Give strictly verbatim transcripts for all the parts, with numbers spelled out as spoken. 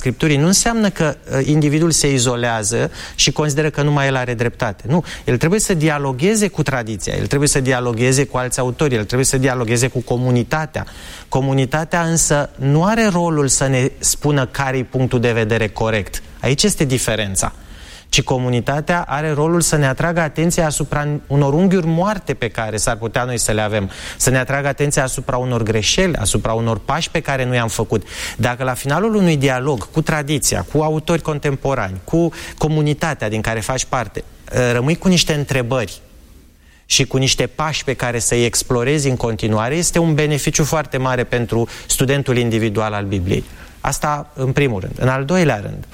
Scripturii nu înseamnă că individul se izolează și consideră că numai el are dreptate. Nu, el trebuie să dialogheze cu tradiția, el trebuie să dialogheze cu alți autori, el trebuie să dialogheze cu comunitatea. Comunitatea însă nu are rolul să ne spună care e punctul de vedere corect. Aici este diferența. Ci comunitatea are rolul să ne atragă atenția asupra unor unghiuri moarte pe care s-ar putea noi să le avem, să ne atragă atenția asupra unor greșeli, asupra unor pași pe care nu i-am făcut. Dacă la finalul unui dialog cu tradiția, cu autori contemporani, cu comunitatea din care faci parte, rămâi cu niște întrebări și cu niște pași pe care să-i explorezi în continuare, este un beneficiu foarte mare pentru studentul individual al Bibliei. Asta în primul rând. În al doilea rând,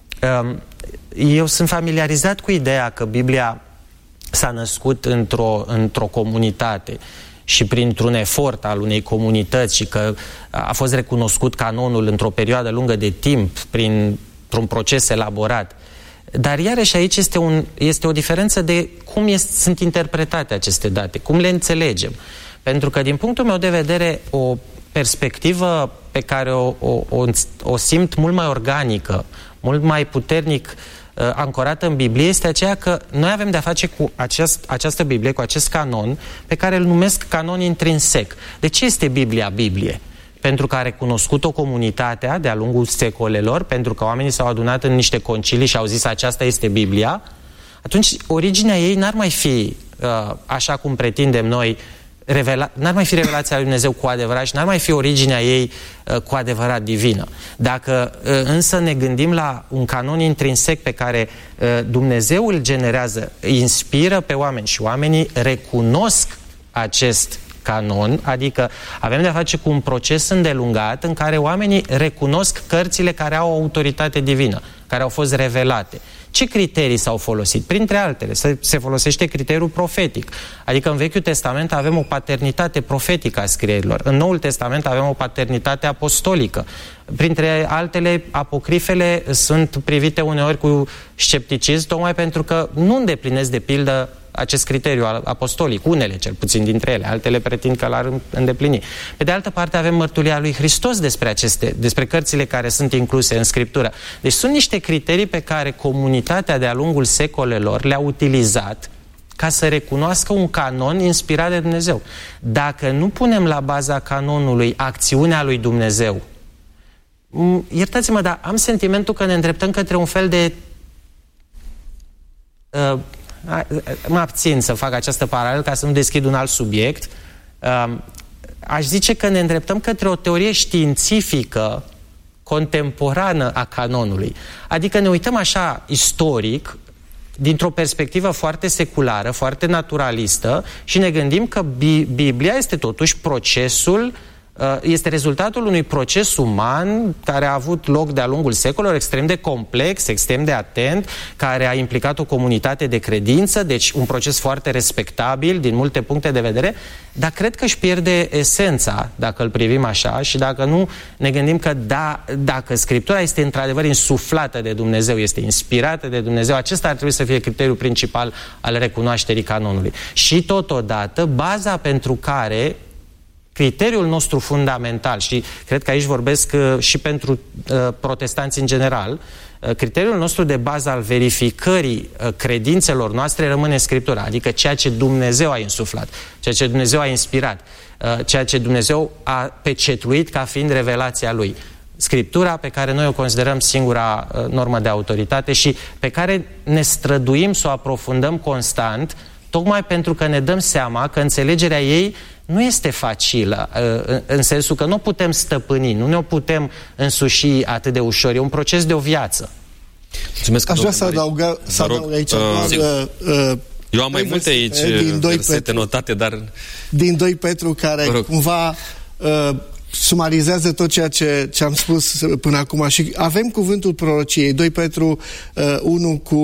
eu sunt familiarizat cu ideea că Biblia s-a născut într-o, într-o comunitate și printr-un efort al unei comunități și că a fost recunoscut canonul într-o perioadă lungă de timp printr-un proces elaborat. Dar iarăși aici este, un, este o diferență de cum este, sunt interpretate aceste date, cum le înțelegem. Pentru că din punctul meu de vedere o perspectivă pe care o, o, o, o simt mult mai organică, mult mai puternic uh, ancorată în Biblie, este aceea că noi avem de-a face cu aceast, această Biblie, cu acest canon, pe care îl numesc canon intrinsec. De ce este Biblia Biblie? Pentru că a recunoscut-o comunitatea de-a lungul secolelor, pentru că oamenii s-au adunat în niște concilii și au zis aceasta este Biblia, atunci originea ei n-ar mai fi, uh, așa cum pretindem noi, Revela... n-ar mai fi revelația lui Dumnezeu cu adevărat și n-ar mai fi originea ei uh, cu adevărat divină. Dacă uh, însă ne gândim la un canon intrinsec pe care uh, Dumnezeu îl generează, inspiră pe oameni și oamenii recunosc acest canon, adică avem de-a face cu un proces îndelungat în care oamenii recunosc cărțile care au o autoritate divină, care au fost revelate. Ce criterii s-au folosit? Printre altele, se folosește criteriul profetic. Adică în Vechiul Testament avem o paternitate profetică a scrierilor. În Noul Testament avem o paternitate apostolică. Printre altele, apocrifele sunt privite uneori cu scepticism, tocmai pentru că nu îndeplinesc de pildă acest criteriu apostolic, unele cel puțin dintre ele, altele pretind că l-ar îndeplini. Pe de altă parte avem mărturia lui Hristos despre aceste, despre cărțile care sunt incluse în Scriptură. Deci sunt niște criterii pe care comunitatea de-a lungul secolelor le-a utilizat ca să recunoască un canon inspirat de Dumnezeu. Dacă nu punem la baza canonului acțiunea lui Dumnezeu, iertați-mă, dar am sentimentul că ne îndreptăm către un fel de uh, mă abțin să fac această paralelă ca să nu deschid un alt subiect. Aș zice că ne îndreptăm către o teorie științifică contemporană a canonului. Adică ne uităm așa istoric, dintr-o perspectivă foarte seculară, foarte naturalistă și ne gândim că Biblia este totuși procesul este rezultatul unui proces uman care a avut loc de-a lungul secolelor, extrem de complex, extrem de atent, care a implicat o comunitate de credință, deci un proces foarte respectabil din multe puncte de vedere, dar cred că își pierde esența dacă îl privim așa și dacă nu ne gândim că da, dacă Scriptura este într-adevăr insuflată de Dumnezeu, este inspirată de Dumnezeu, acesta ar trebui să fie criteriul principal al recunoașterii canonului. Și totodată, baza pentru care criteriul nostru fundamental, și cred că aici vorbesc uh, și pentru uh, protestanți în general, uh, criteriul nostru de bază al verificării uh, credințelor noastre rămâne Scriptura, adică ceea ce Dumnezeu a insuflat, ceea ce Dumnezeu a inspirat, uh, ceea ce Dumnezeu a pecetuit ca fiind revelația Lui. Scriptura pe care noi o considerăm singura uh, normă de autoritate și pe care ne străduim să o aprofundăm constant, tocmai pentru că ne dăm seama că înțelegerea ei nu este facilă, în sensul că nu putem stăpâni, nu ne putem însuși atât de ușor. E un proces de o viață. Mulțumesc. Aș vrea să adaug, să adaug aici uh, doar, uh, eu am mai multe aici versete notate, dar... Din doi Petru, care cumva uh, sumarizează tot ceea ce, ce am spus până acum. Și avem cuvântul prorociei, doi Petru uh, unu cu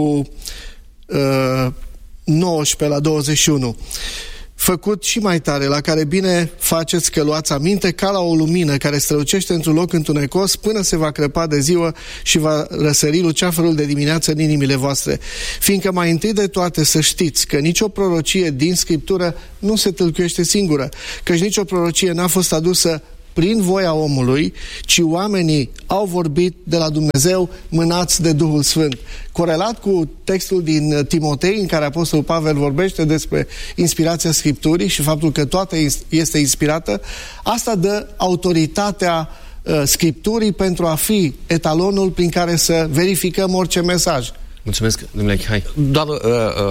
uh, nouăsprezece la douăzeci și unu. Făcut și mai tare, la care bine faceți că luați aminte, ca la o lumină care strălucește într-un loc întunecos până se va crăpa de ziua și va răsări luceafărul de dimineață în inimile voastre. Fiindcă mai întâi de toate să știți că nicio prorocie din Scriptură nu se tâlcuiește singură, căci nicio prorocie n-a fost adusă prin voia omului, ci oamenii au vorbit de la Dumnezeu mânați de Duhul Sfânt. Corelat cu textul din Timotei, în care Apostolul Pavel vorbește despre inspirația Scripturii și faptul că toată este inspirată, asta dă autoritatea uh, Scripturii pentru a fi etalonul prin care să verificăm orice mesaj. Mulțumesc, domnule Chihai. Doar uh,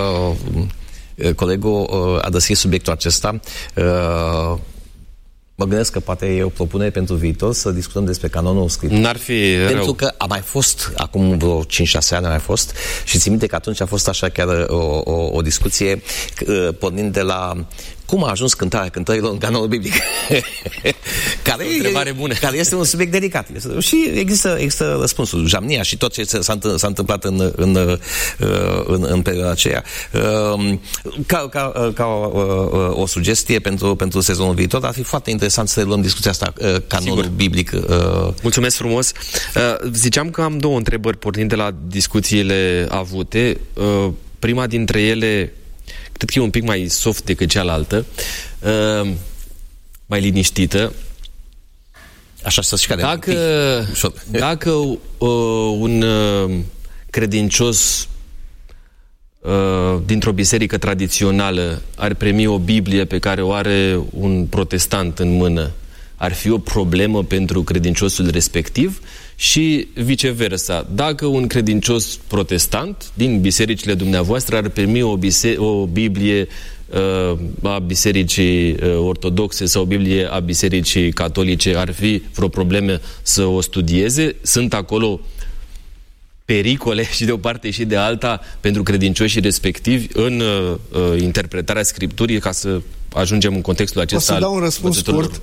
uh, colegul uh, a deschis subiectul acesta. Uh, Mă gândesc că poate e o propunere pentru viitor să discutăm despre canonul Scripturii. N-ar fi Pentru rău. că a mai fost, acum vreo cinci șase ani a mai fost, și țin minte că atunci a fost așa chiar o, o, o discuție pornind de la cum a ajuns cântarea cântărilor în canonul biblic. care, e, bună. care este un subiect delicat. Și există, există răspunsul. Jamnia și tot ce s-a întâmplat în, în, în, în perioada aceea. Ca, ca, ca o, o sugestie pentru, pentru sezonul viitor, ar fi foarte interesant să luăm discuția asta, canonul Sigur. biblic. Mulțumesc frumos. Ziceam că am două întrebări pornind de la discuțiile avute. Prima dintre ele cred că e un pic mai soft decât cealaltă, uh, mai liniștită. Așa să știi care Dacă, dacă uh, un uh, credincios uh, dintr-o biserică tradițională ar primi o Biblie pe care o are un protestant în mână, ar fi o problemă pentru credinciosul respectiv? Și viceversa, dacă un credincios protestant din bisericile dumneavoastră ar primi o, o Biblie uh, a bisericii uh, ortodoxe sau o Biblie a bisericii catolice, ar fi vreo problemă să o studieze? Sunt acolo pericole și de o parte și de alta pentru credincioșii respectivi în uh, interpretarea Scripturii, ca să ajungem în contextul acesta? O să dau un răspuns scurt.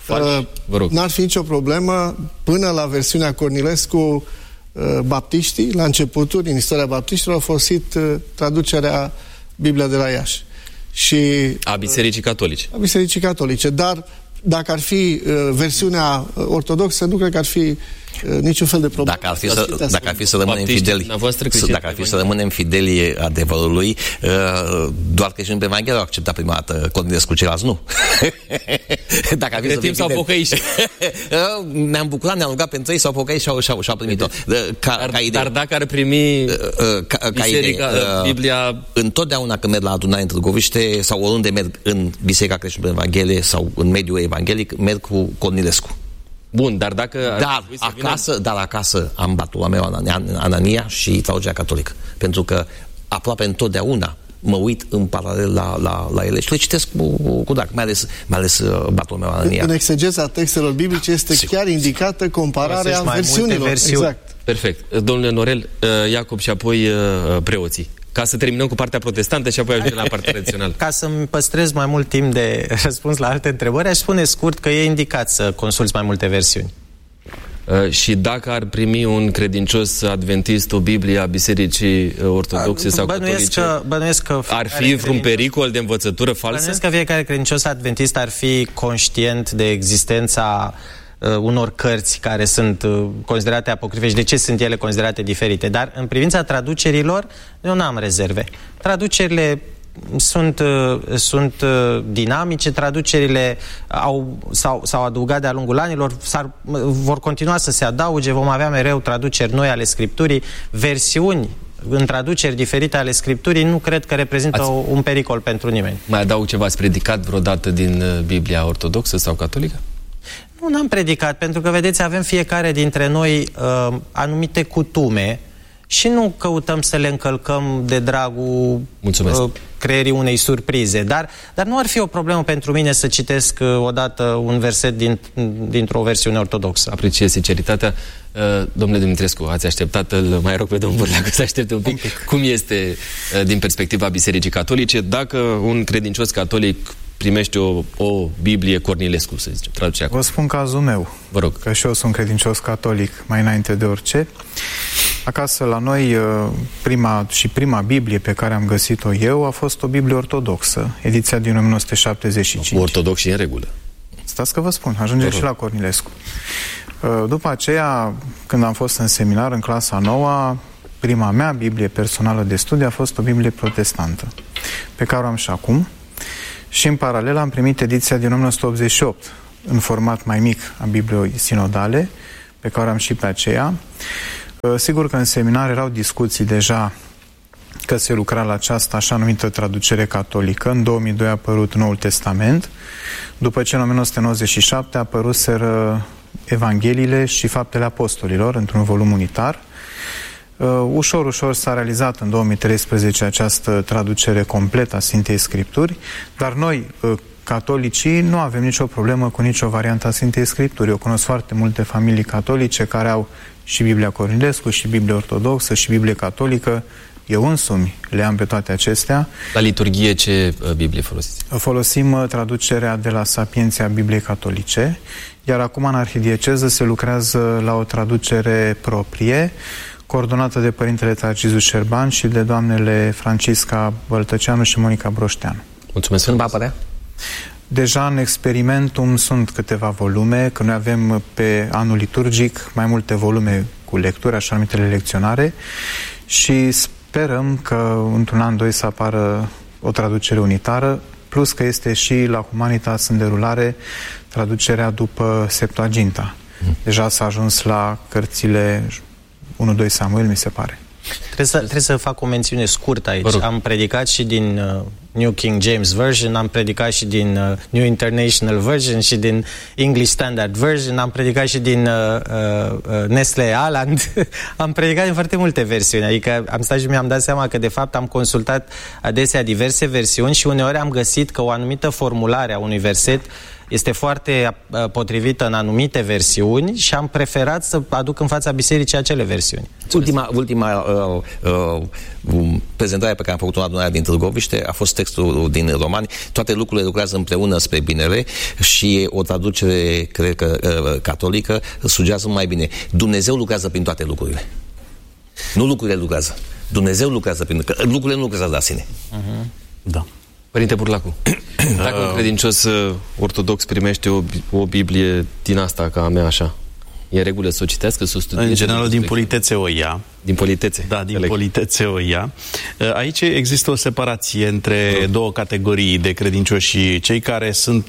Uh, N-ar fi nicio problemă până la versiunea Cornilescu. uh, Baptiștii, la începuturi, în istoria baptiștilor, au folosit uh, traducerea Biblia de la Iași. Și, a Bisericii Catolice. A Bisericii Catolice, dar dacă ar fi uh, versiunea ortodoxă, nu cred că ar fi uh, niciun fel de problemă. Dacă ar fi să, dacă ar fi să rămânem fideli, dacă ar fi să rămânem fideli adevărului, uh, doar că și în Evanghelie au acceptat prima dată Cornilescu, ceilalți nu. Dacă ar fi de timp s-au pocăit. Ne-am bucurat, ne-am rugat pentru ei, s-au pocăit și au, și au, și au primit-o. Ca, dar, ca idee, dar dacă ar primi uh, ca, ca biserica, idee, uh, Biblia... Întotdeauna când merg la adunare în Târgoviște sau oriunde merg în Biserica Creștină Evanghelie sau în mediul evanghelic, merg cu Cornilescu. Bun, dar dacă... Dar acasă, vină... dar acasă am batul meu Anania și teologia catolică. Pentru că aproape întotdeauna mă uit în paralel la, la, la ele și le citesc cu, cu drag, mai ales, mai ales batul meu Anania. În exegeza textelor biblice este Sigur. chiar indicată compararea versiunilor. Exact. Perfect. Domnule Norel, Iacob și apoi preoții. Ca să terminăm cu partea protestantă și apoi ajungem la partea tradițională. Ca să-mi păstrez mai mult timp de răspuns la alte întrebări, aș spune scurt că e indicat să consulți mai multe versiuni. Uh, și dacă ar primi un credincios adventist o Biblie a Bisericii Ortodoxe sau Catolice, că, bănuiesc că ar fi vreun pericol de învățătură falsă? Bănuiesc că fiecare credincios adventist ar fi conștient de existența uh, unor cărți care sunt uh, considerate apocrife și de ce sunt ele considerate diferite. Dar în privința traducerilor, eu n-am rezerve. Traducerile sunt, sunt dinamice, traducerile au, s-au, s-au adăugat de-a lungul anilor, vor continua să se adauge, vom avea mereu traduceri noi ale Scripturii, versiuni în traduceri diferite ale Scripturii, nu cred că reprezintă Ați... o, un pericol pentru nimeni. Mai adaug ceva, ați predicat vreodată din Biblia ortodoxă sau catolică? Nu, n-am predicat, pentru că, vedeți, avem fiecare dintre noi uh, anumite cutume și nu căutăm să le încălcăm de dragul uh, creierii unei surprize. Dar, dar nu ar fi o problemă pentru mine să citesc uh, odată un verset din, dintr-o versiune ortodoxă. Apreciez sinceritatea. Uh, domnule Dumitrescu, ați așteptat, îl mai rog pe domnul Burleacă să aștepte un pic. un pic. Cum este uh, din perspectiva Bisericii Catolice dacă un credincios catolic primește o, o Biblie Cornilescu, să zicem, traducea. Vă spun cazul meu. Vă rog. Că și eu sunt credincios catolic mai înainte de orice. Acasă la noi, prima și prima Biblie pe care am găsit-o eu a fost o Biblie ortodoxă, ediția din o mie nouă sute șaptezeci și cinci. Ortodox și în regulă. Stați că vă spun, ajungem și la Cornilescu. După aceea, când am fost în seminar, în clasa nouă, prima mea Biblie personală de studiu a fost o Biblie protestantă, pe care o am și acum. Și în paralel am primit ediția din o mie nouă sute optzeci și opt, în format mai mic a Bibliei sinodale, pe care am și pe aceea. Sigur că în seminar erau discuții deja că se lucra la această așa numită traducere catolică. În două mii doi a apărut Noul Testament, după ce în o mie nouă sute nouăzeci și șapte apăruseră Evangheliile și Faptele Apostolilor într-un volum unitar. Uh, ușor, ușor s-a realizat în două mii treisprezece această traducere completă a Sfintei Scripturi, dar noi, uh, catolicii, nu avem nicio problemă cu nicio variantă a Sfintei Scripturi. Eu cunosc foarte multe familii catolice care au și Biblia Cornilescu, și Biblia Ortodoxă, și Biblie Catolică. Eu însumi le am pe toate acestea. La liturghie ce Biblie folosiți? Folosim traducerea de la Sapienția Bibliei Catolice, iar acum în arhidieceză se lucrează la o traducere proprie, coordonată de Părintele Tarcizu Șerban și de doamnele Francisca Băltăceanu și Monica Broșteanu. Mulțumesc. Când va apărea? Deja în Experimentum sunt câteva volume, că noi avem pe anul liturgic mai multe volume cu lecturi, așa numitele lecționare, și sperăm că într-un an, doi să apară o traducere unitară, plus că este și la Humanitas în derulare traducerea după Septuaginta. Deja s-a ajuns la cărțile unu doi Samuel, mi se pare. Trebuie să, trebuie să fac o mențiune scurtă aici. Am predicat și din uh, New King James Version, am predicat și din uh, New International Version și din English Standard Version, am predicat și din uh, uh, Nestle Aland, am predicat din foarte multe versiuni. Adică am stat și mi-am dat seama că de fapt am consultat adesea diverse versiuni și uneori am găsit că o anumită formulare a unui verset este foarte uh, potrivită în anumite versiuni și am preferat să aduc în fața bisericii acele versiuni. Ultima, ultima uh, uh, prezentare pe care am făcut-o în adunarea din Târgoviște a fost textul din Romani. Toate lucrurile lucrează împreună spre binele și o traducere, cred că, uh, catolică sugerează mai bine. Dumnezeu lucrează prin toate lucrurile. Nu lucrurile lucrează. Dumnezeu lucrează prin... Că lucrurile nu lucrează la sine. Uh-huh. Da. Părinte Burlacu, dacă un credincios ortodox primește o, o Biblie din asta ca a mea așa, e în regulă să o citească, să o studieze? În general, din politețe o ia. Din politețe? Da, din politețe o ia. Aici există o separație între două categorii de credincioși, cei care sunt,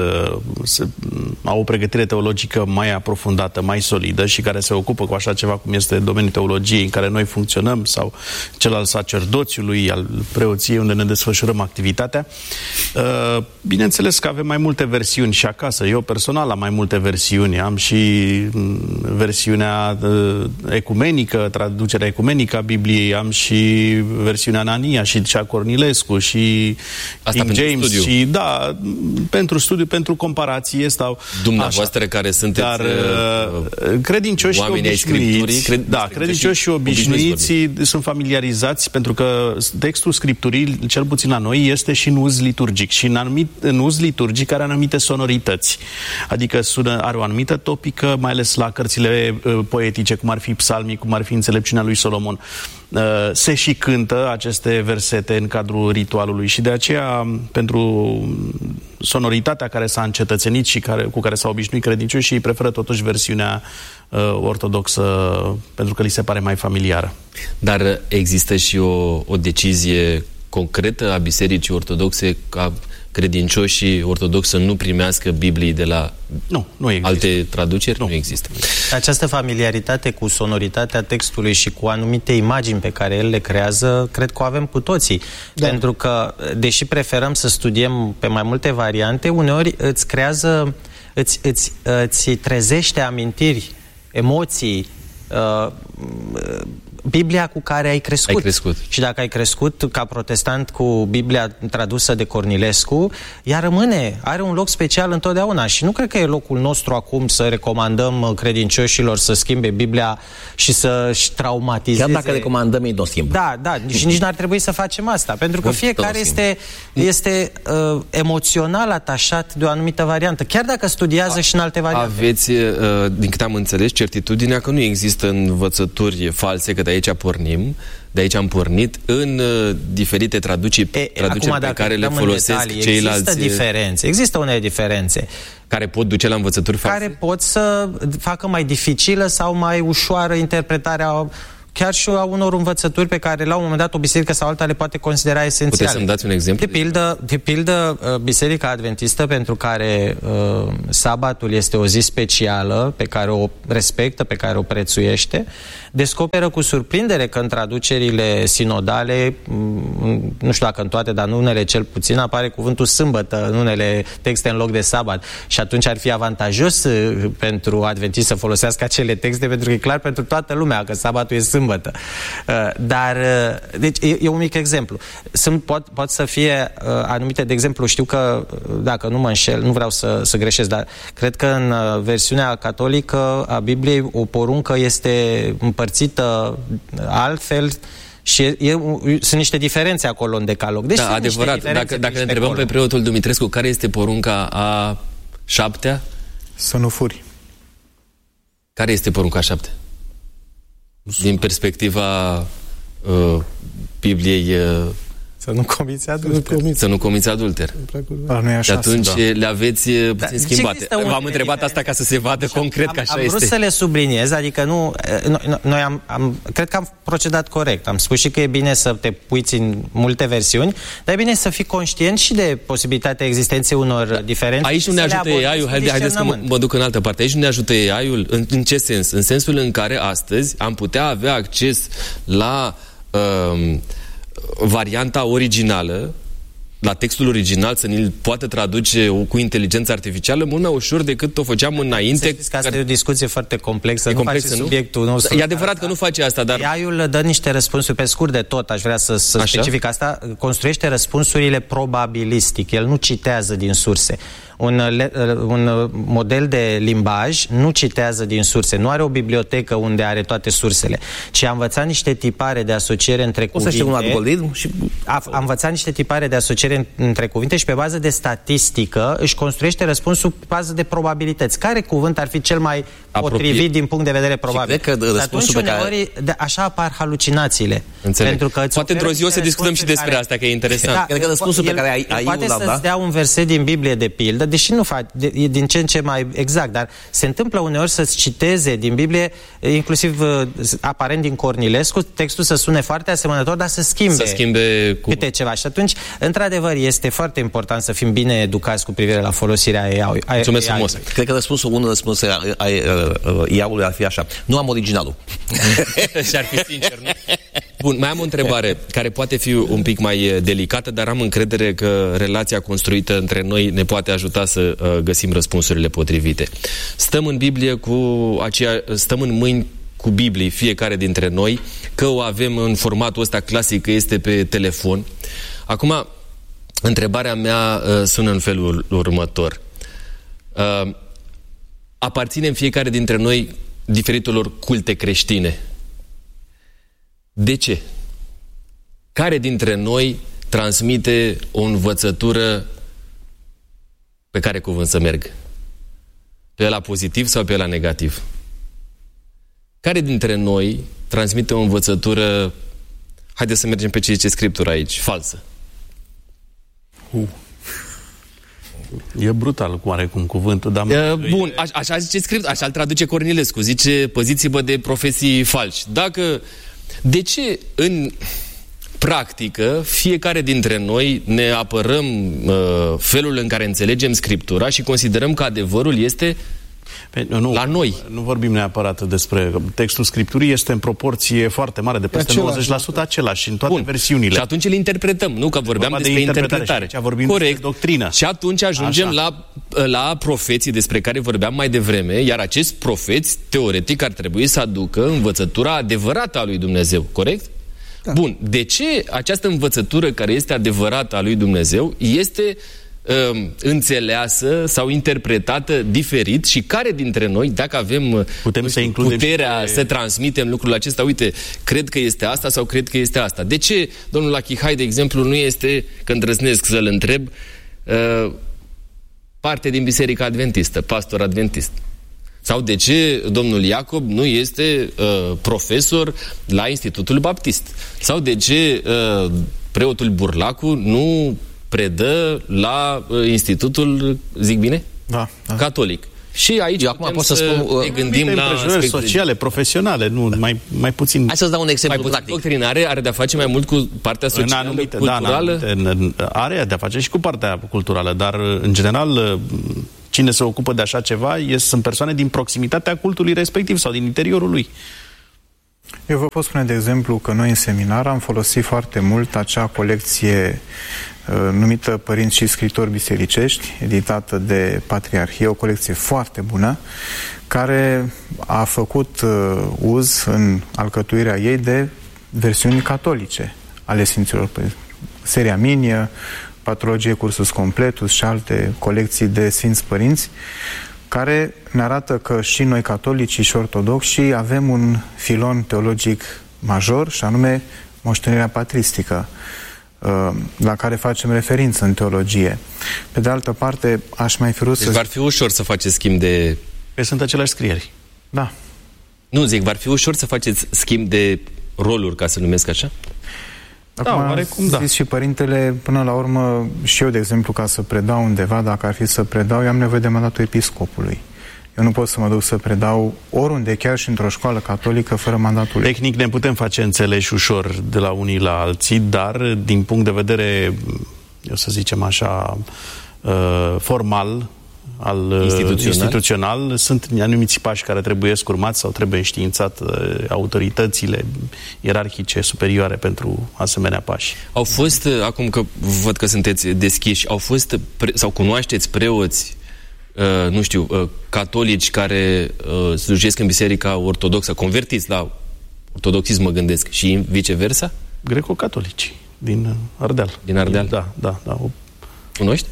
au o pregătire teologică mai aprofundată, mai solidă și care se ocupă cu așa ceva cum este domeniul teologiei în care noi funcționăm, sau cel al sacerdoțiului, al preoției unde ne desfășurăm activitatea. Bineînțeles că avem mai multe versiuni și acasă. Eu personal am mai multe versiuni. Am și versiunea ecumenică, traducerea ecumenică a Bibliei, am și versiunea Anania și cea Cornilescu și asta King James studiu. Și da, pentru studiu, pentru comparație stau dumneavoastră așa. Care sunteți dar uh, credincioși și obișnuiți, cred, da, credincioși și obișnuiți sunt familiarizați, pentru că textul Scripturii, cel puțin la noi, este și în uz liturgic și în, anumit, în uz liturgic are anumite sonorități, adică sună, are o anumită topică, mai ales la cărțile uh, poetice, cum ar fi psalmii, cum ar fi Înțelepciunea lui Solomon. Uh, se și cântă aceste versete în cadrul ritualului și de aceea, pentru sonoritatea care s-a încetățenit și care, cu care s-au obișnuit credincioși, și preferă totuși versiunea uh, ortodoxă, pentru că li se pare mai familiară. Dar există și o, o decizie concretă a Bisericii Ortodoxe ca credincioșii ortodoxi să nu primească Biblii de la nu, nu există. Alte traduceri? Nu. nu există. Această familiaritate cu sonoritatea textului și cu anumite imagini pe care el le creează, cred că o avem cu toții. Da. Pentru că, deși preferăm să studiem pe mai multe variante, uneori îți creează, îți, îți, îți trezește amintiri, emoții, uh, Biblia cu care ai crescut. ai crescut. Și dacă ai crescut ca protestant cu Biblia tradusă de Cornilescu, ea rămâne, are un loc special întotdeauna. Și nu cred că e locul nostru acum să recomandăm credincioșilor să schimbe Biblia și să-și traumatizeze. Chiar dacă recomandăm, ei nu schimbă. Da, da, și nici n-ar trebui să facem asta, pentru că fiecare este, este uh, emoțional atașat de o anumită variantă, chiar dacă studiază A, și în alte variante. Aveți, uh, din câte am înțeles, certitudinea că nu există învățături false, că de aici pornim, de aici am pornit, în uh, diferite traduceri, e, traduceri acum, pe care le folosesc detalii, ceilalți. Există diferențe, există unele diferențe. Care pot duce la învățături false? Care pot să facă mai dificilă sau mai ușoară interpretarea chiar și a unor învățături pe care la un moment dat o biserică sau alta le poate considera esențiale. Puteți să-mi dați un exemplu? De pildă, de pildă Biserica Adventistă, pentru care uh, sabatul este o zi specială, pe care o respectă, pe care o prețuiește, descoperă cu surprindere că în traducerile sinodale, nu știu dacă în toate, dar în unele cel puțin, apare cuvântul sâmbătă în unele texte în loc de sabat. Și atunci ar fi avantajos pentru adventiști să folosească acele texte, pentru că e clar pentru toată lumea că sabatul e sâmbătă. Dar, deci, e, e un mic exemplu. Sunt, pot, pot să fie anumite, de exemplu, știu că, dacă nu mă înșel, nu vreau să, să greșesc, dar cred că în versiunea catolică a Bibliei o poruncă este împărțită altfel și e, e, sunt niște diferențe acolo în decalog. Deci da, adevărat. Dacă, dacă ne întrebăm acolo pe preotul Dumitrescu care este porunca a șaptea? Să nu furi. Care este porunca a șaptea? Din perspectiva uh, Bibliei... Uh, Să nu comiți adulter. Să nu comiți adulter. Și atunci da. le aveți puțin da. schimbate. V-am întrebat asta ca să se vadă concret am, că așa am este. Am vrut să le subliniez, adică nu... Noi, noi am, am, cred că am procedat corect. Am spus și că e bine să te uiți în multe versiuni, dar e bine să fii conștient și de posibilitatea existenței unor da. diferențe. Aici nu ne ajută A I-ul, haide, haideți că mă, mă duc în altă parte. Aici nu ne ajută A I-ul în, în ce sens? În sensul în care astăzi am putea avea acces la... Um, varianta originală, la textul original, să ne-l poată traduce cu inteligență artificială mult mai ușor decât o făceam înainte. Să știți că asta care... e o discuție foarte complexă. E nu complexă, face nu? Subiectul nostru. E adevărat că nu face asta, dar... A I-ul dă niște răspunsuri pe scurt de tot, aș vrea să, să specific asta. Construiește răspunsurile probabilistic. El nu citează din surse. Un, un model de limbaj nu citează din surse, nu are o bibliotecă unde are toate sursele, ci a învățat niște tipare de asociere între o cuvinte. Un algoritm și... a, a învățat niște tipare de asociere între cuvinte și pe bază de statistică își construiește răspunsul pe bază de probabilități. Care cuvânt ar fi cel mai Apropie. potrivit din punct de vedere probabil? Că atunci pe care... uneori de, așa apar halucinațiile. Pentru că poate într-o zi o să discutăm și despre care... asta, că e interesant. Da, cred că răspunsul pe care ai, ai poate să-ți da? dea un verset din Biblie de pildă, deși nu faci, de, e din ce în ce mai exact, dar se întâmplă uneori să-ți citeze din Biblie, inclusiv aparent din Cornilescu, textul să sune foarte asemănător, dar să schimbe, să schimbe cu... câte ceva. Și atunci, într-adevăr, este foarte important să fim bine educați cu privire la folosirea A I-ului. Mulțumesc frumos. Cred că răspunsul, unul răspuns a I A-ului ar fi așa. Nu am originalul. Și ar fi sincer, nu? Bun, mai am o întrebare care poate fi un pic mai delicată, dar am încredere că relația construită între noi ne poate ajuta să uh, găsim răspunsurile potrivite. Stăm în Biblie cu aceea, stăm în mâini cu Biblii, fiecare dintre noi, că o avem în formatul ăsta clasic, că este pe telefon. Acum, întrebarea mea uh, sună în felul următor. Uh, aparținem fiecare dintre noi diferitelor culte creștine. De ce? Care dintre noi transmite o învățătură pe care cuvânt să merg? Pe la pozitiv sau pe la negativ? Care dintre noi transmite o învățătură, haideți să mergem pe ce zice Scriptura aici, falsă? Uh. E brutal, cum are cum cuvântul, dar... Uh, bun, a, așa zice Scriptura, așa îl traduce Cornilescu, zice, păziți-vă de profesii falși. Dacă... De ce în practică fiecare dintre noi ne apărăm uh, felul în care înțelegem Scriptura și considerăm că adevărul este Pe, nu, la noi? Nu vorbim neapărat despre... Textul Scripturii este în proporție foarte mare, de peste nouăzeci la sută același în toate Bun. versiunile. Și atunci îl interpretăm, nu? Că vorbeam despre de interpretare. interpretare. Vorbim Corect. despre doctrină. Și atunci ajungem la, la profeții despre care vorbeam mai devreme, iar acești profeți, teoretic, ar trebui să aducă învățătura adevărată a lui Dumnezeu. Corect? Da. Bun. De ce această învățătură care este adevărată a lui Dumnezeu este uh, înțeleasă sau interpretată diferit și care dintre noi, dacă avem Putem știu, să puterea pe... să transmitem lucrul acesta, uite, cred că este asta sau cred că este asta. De ce domnul Achihai, de exemplu, nu este, că îndrăznesc să-l întreb, uh, parte din Biserica Adventistă, pastor adventist? Sau de ce domnul Iacob nu este uh, profesor la Institutul Baptist? Sau de ce uh, preotul Burlacu nu predă la uh, Institutul, zic bine? Da, da. Catolic? Și aici eu acum pot să spun, ne gândim la aspecte sociale, profesionale, nu mai mai puțin. Hai să-ți dau un exemplu mai practic. Doctrinare are de-a face mai mult cu partea socială, în anumite, culturală? Da, în anumite, are de-a face și cu partea culturală, dar în general cine se ocupă de așa ceva sunt persoane din proximitatea cultului respectiv sau din interiorul lui. Eu vă pot spune, de exemplu, că noi în seminar am folosit foarte mult acea colecție uh, numită Părinți și scritori bisericești, editată de Patriarhie, o colecție foarte bună, care a făcut uh, uz în alcătuirea ei de versiuni catolice ale Sfinților Părinți. Seria Minie, Patrologie Cursus Completus și alte colecții de Sfinți Părinți, care ne arată că și noi catolicii și ortodoxi avem un filon teologic major, și anume moștenirea patristică, la care facem referință în teologie. Pe de altă parte, aș mai fi vrut deci să... v-ar fi ușor să faceți schimb de... Pe sunt aceleași scrieri. Da. Nu, zic, v-ar fi ușor să faceți schimb de roluri, ca să numesc așa? Acum, da, oarecum, da. Și părintele, până la urmă, și eu, de exemplu, ca să predau undeva, dacă ar fi să predau, eu am nevoie de mandatul episcopului. Eu nu pot să mă duc să predau oriunde, chiar și într-o școală catolică, fără mandatul. Tehnic ne putem face înțeleși ușor de la unii la alții, dar din punct de vedere, eu să zicem așa, formal, al instituțional, instituțional sunt anumiți pași care trebuie urmați sau trebuie înștiințat autoritățile ierarhice superioare pentru asemenea pași. Au fost, acum că văd că sunteți deschiși, au fost pre, sau cunoașteți preoți, uh, nu știu, uh, catolici care uh, slujesc în biserica ortodoxă, convertiți la ortodoxism, mă gândesc, și viceversa? Greco-catolici din Ardeal. Din Ardeal? Da, da, da. Cunoști?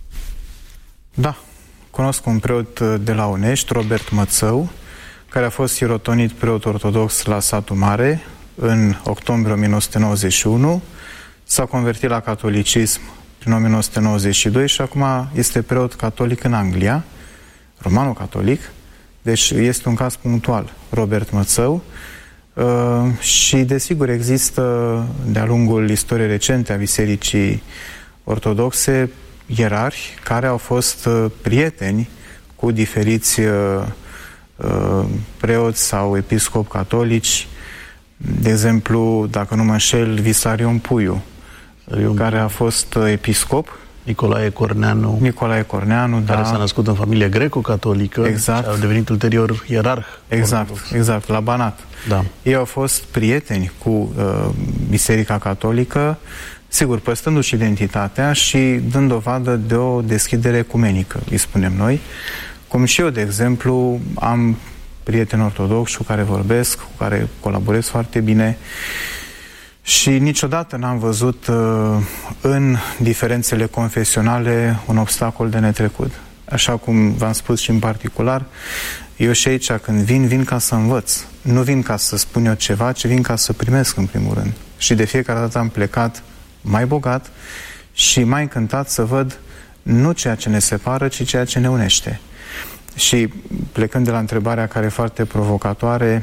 Da. Cunosc un preot de la Unești, Robert Mățău, care a fost sirotonit preot ortodox la Satul Mare în octombrie o mie nouă sute nouăzeci și unu, s-a convertit la catolicism prin o mie nouă sute nouăzeci și doi și acum este preot catolic în Anglia, romano-catolic, deci este un caz punctual, Robert Mățău, uh, și desigur există de-a lungul istoriei recente a Bisericii Ortodoxe ierarhi care au fost uh, prieteni cu diferiți uh, uh, preoți sau episcopi catolici. De exemplu, dacă nu mă înșel, Visarion Puiu, care a fost uh, episcop. Nicolae Corneanu. Nicolae Corneanu, care da. s-a născut în familie greco-catolică, exact. Și a devenit ulterior ierarh. Exact, exact, la Banat. Da. Ei au fost prieteni cu uh, Biserica Catolică, sigur, păstrându-și identitatea și dând dovadă de o deschidere ecumenică, îi spunem noi. Cum și eu, de exemplu, am prieteni ortodoxi cu care vorbesc, cu care colaborez foarte bine și niciodată n-am văzut uh, în diferențele confesionale un obstacol de netrecut. Așa cum v-am spus și în particular, eu și aici când vin, vin ca să învăț. Nu vin ca să spun eu ceva, ci vin ca să primesc în primul rând. Și de fiecare dată am plecat mai bogat și mai încântat să văd nu ceea ce ne separă, ci ceea ce ne unește. Și plecând de la întrebarea care e foarte provocatoare,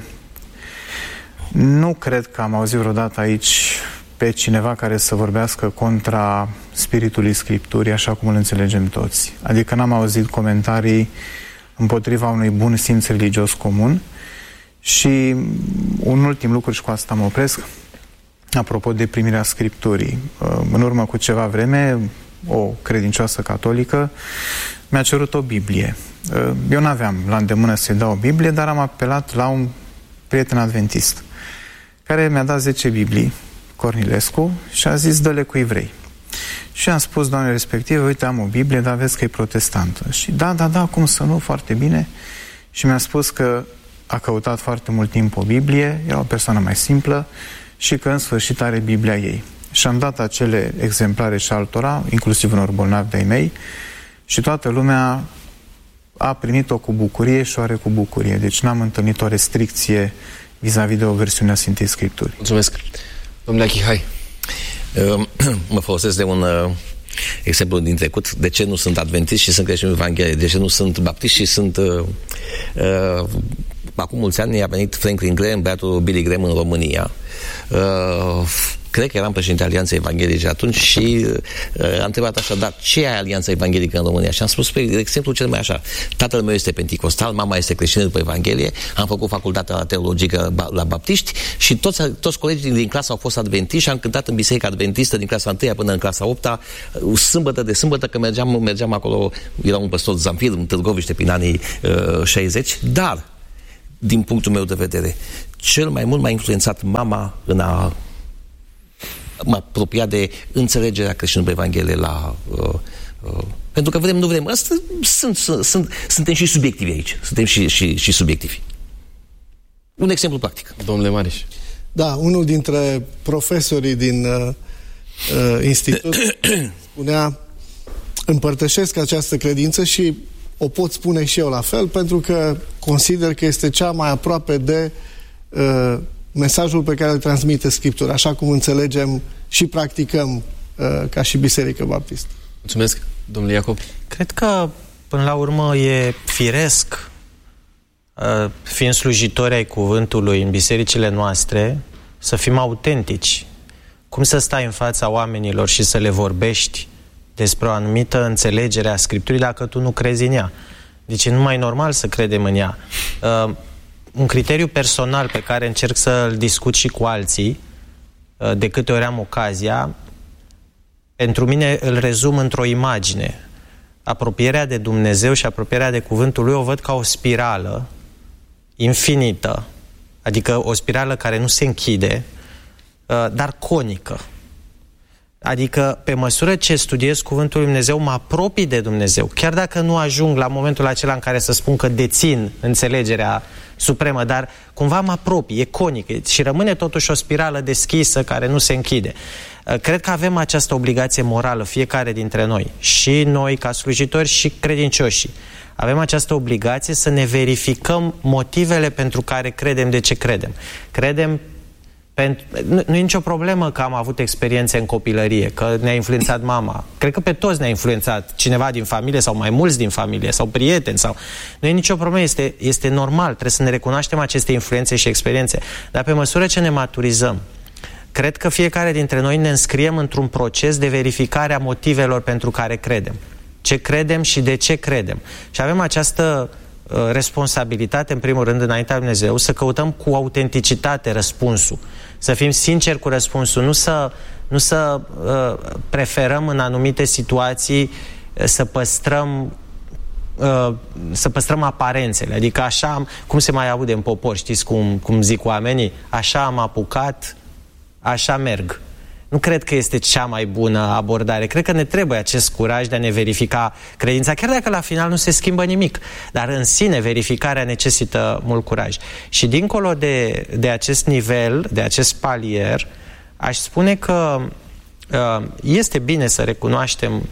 nu cred că am auzit vreodată aici pe cineva care să vorbească contra spiritului Scripturii, așa cum îl înțelegem toți. Adică n-am auzit comentarii împotriva unui bun simț religios comun. Și un ultim lucru, și cu asta mă opresc, apropo de primirea Scripturii. În urmă cu ceva vreme, o credincioasă catolică mi-a cerut o Biblie. Eu n-aveam la îndemână să-i dau o Biblie, dar am apelat la un prieten adventist, care mi-a dat zece Biblii, Cornilescu, și a zis, dă-le cui vrei. Și am spus doamnei respective, uite, am o Biblie, dar vezi că e protestantă. Și da, da, da, cum să nu, foarte bine. Și mi-a spus că a căutat foarte mult timp o Biblie, era o persoană mai simplă, și că în sfârșit are Biblia ei. Și am dat acele exemplare și altora, inclusiv unor bolnavi de-ai mei, și toată lumea a primit-o cu bucurie și o are cu bucurie. Deci n-am întâlnit o restricție vis-a-vis de o versiune a Sfintei Scripturi. Mulțumesc. Domnule Achihai. Mă folosesc de un uh, exemplu din trecut. De ce nu sunt adventist și sunt creștin evanghelie? De ce nu sunt baptist și sunt... Uh, uh, acum mulți ani a venit Franklin Graham, băiatul Billy Graham în România. Uh, cred că eram președinte Alianței Evanghelice atunci și uh, am întrebat așa, dar ce e Alianța Evanghelică în România? Și am spus, de exemplu, cel mai așa, tatăl meu este penticostal, mama este creștină după Evanghelie, am făcut facultatea la teologică la baptiști și toți, toți colegii din clasă au fost adventiști și am cântat în biserica adventistă din clasa întâia până în clasa opta, sâmbătă de sâmbătă, că mergeam, mergeam acolo, era un păstor Zamfir în Târgoviște prin anii uh, șaizeci, dar, din punctul meu de vedere, cel mai mult m-a influențat mama în a mă apropia de înțelegerea creștinului pe Evanghelie la... Uh, uh, pentru că vrem, nu vrem. Asta sunt, sunt, sunt, suntem și subiectivi aici. Suntem și, și, și subiectivi. Un exemplu practic. Domnule Mariș. Da, unul dintre profesorii din uh, uh, institut spunea: împărtășesc această credință și o pot spune și eu la fel, pentru că consider că este cea mai aproape de uh, mesajul pe care îl transmite Scriptura, așa cum înțelegem și practicăm uh, ca și Biserică Baptistă. Mulțumesc, domnule Iacob. Cred că, până la urmă, e firesc, uh, fiind slujitori ai cuvântului în bisericile noastre, să fim autentici. Cum să stai în fața oamenilor și să le vorbești despre o anumită înțelegere a Scripturii dacă tu nu crezi în ea? Deci e numai normal să credem în ea. Uh, un criteriu personal pe care încerc să-l discut și cu alții, uh, de câte ori am ocazia, pentru mine îl rezum într-o imagine. Apropierea de Dumnezeu și apropierea de Cuvântul Lui o văd ca o spirală infinită, adică o spirală care nu se închide, uh, dar conică. Adică, pe măsură ce studiez Cuvântul Lui Dumnezeu, mă apropii de Dumnezeu. Chiar dacă nu ajung la momentul acela în care să spun că dețin înțelegerea supremă, dar cumva mă apropii, e conic și rămâne totuși o spirală deschisă care nu se închide. Cred că avem această obligație morală, fiecare dintre noi, și noi ca slujitori și credincioși. Avem această obligație să ne verificăm motivele pentru care credem de ce credem. Credem Pentru, nu, nu e nicio problemă că am avut experiențe în copilărie, că ne-a influențat mama. Cred că pe toți ne-a influențat cineva din familie sau mai mulți din familie sau prieteni. Sau... Nu e nicio problemă, este, este normal, trebuie să ne recunoaștem aceste influențe și experiențe. Dar pe măsură ce ne maturizăm, cred că fiecare dintre noi ne înscriem într-un proces de verificare a motivelor pentru care credem. Ce credem și de ce credem. Și avem această responsabilitate, în primul rând, înaintea lui Dumnezeu, să căutăm cu autenticitate răspunsul. Să fim sinceri cu răspunsul, nu să, nu să uh, preferăm în anumite situații uh, să păstrăm uh, să păstrăm aparențele. Adică așa am, cum se mai aude în popor, știți cum, cum zic oamenii? Așa am apucat, așa merg. Nu cred că este cea mai bună abordare. Cred că ne trebuie acest curaj de a ne verifica credința, chiar dacă la final nu se schimbă nimic. Dar în sine verificarea necesită mult curaj. Și dincolo de, de acest nivel, de acest palier, aș spune că uh, este bine să recunoaștem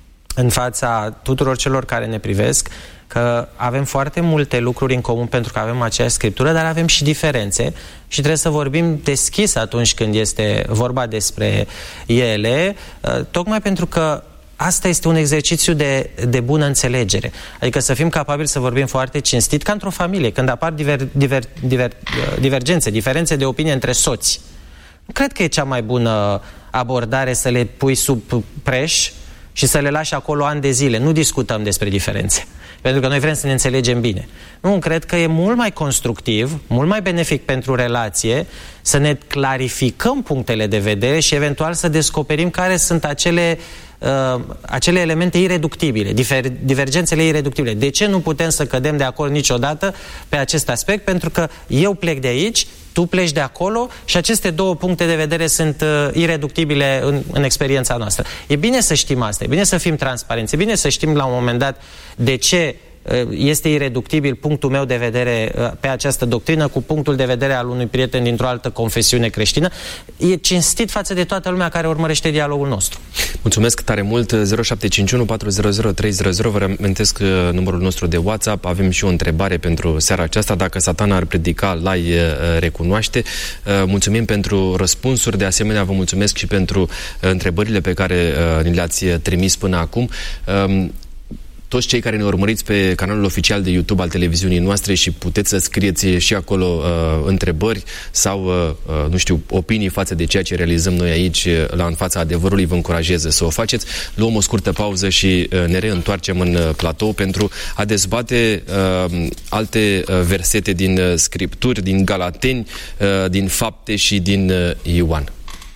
în fața tuturor celor care ne privesc că avem foarte multe lucruri în comun pentru că avem aceeași Scriptură, dar avem și diferențe și trebuie să vorbim deschis atunci când este vorba despre ele, tocmai pentru că asta este un exercițiu de, de bună înțelegere. Adică să fim capabili să vorbim foarte cinstit, ca într-o familie, când apar diver, diver, diver, divergențe, diferențe de opinie între soți. Nu cred că e cea mai bună abordare să le pui sub preș și să le lași acolo ani de zile. Nu discutăm despre diferențe. Pentru că noi vrem să ne înțelegem bine. Nu, cred că e mult mai constructiv, mult mai benefic pentru relație să ne clarificăm punctele de vedere și eventual să descoperim care sunt acele, uh, acele elemente ireductibile, difer, divergențele ireductibile. De ce nu putem să cădem de acord niciodată pe acest aspect? Pentru că eu plec de aici, tu pleci de acolo și aceste două puncte de vedere sunt uh, ireductibile în, în experiența noastră. E bine să știm asta, e bine să fim transparenți, e bine să știm la un moment dat de ce uh, este ireductibil punctul meu de vedere uh, pe această doctrină cu punctul de vedere al unui prieten dintr-o altă confesiune creștină. E cinstit față de toată lumea care urmărește dialogul nostru. Mulțumesc tare mult. zero șapte cinci unu patru zero zero trei zero zero. Vă reamintesc numărul nostru de WhatsApp. Avem și o întrebare pentru seara aceasta. Dacă Satana ar predica, l-ai recunoaște. Mulțumim pentru răspunsuri. De asemenea, vă mulțumesc și pentru întrebările pe care ni le-ați trimis până acum. toți cei care ne urmăriți pe canalul oficial de YouTube al televiziunii noastre și puteți să scrieți și acolo uh, întrebări sau, uh, nu știu, opinii față de ceea ce realizăm noi aici la În fața adevărului, vă încurajez să o faceți. Luăm o scurtă pauză și uh, ne reîntoarcem în uh, platou pentru a dezbate uh, alte uh, versete din uh, Scripturi, din Galateni, uh, din Fapte și din uh, Ioan.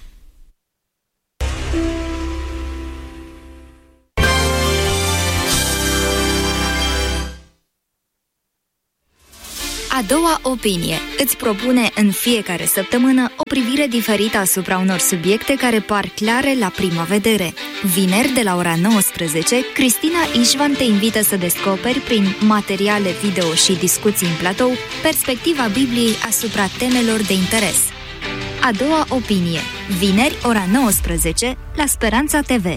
A doua opinie îți propune în fiecare săptămână o privire diferită asupra unor subiecte care par clare la prima vedere. Vineri, de la ora nouăsprezece, Cristina Ișvan te invită să descoperi, prin materiale video și discuții în platou, perspectiva Bibliei asupra temelor de interes. A doua opinie, vineri, ora nouăsprezece, la Speranța T V.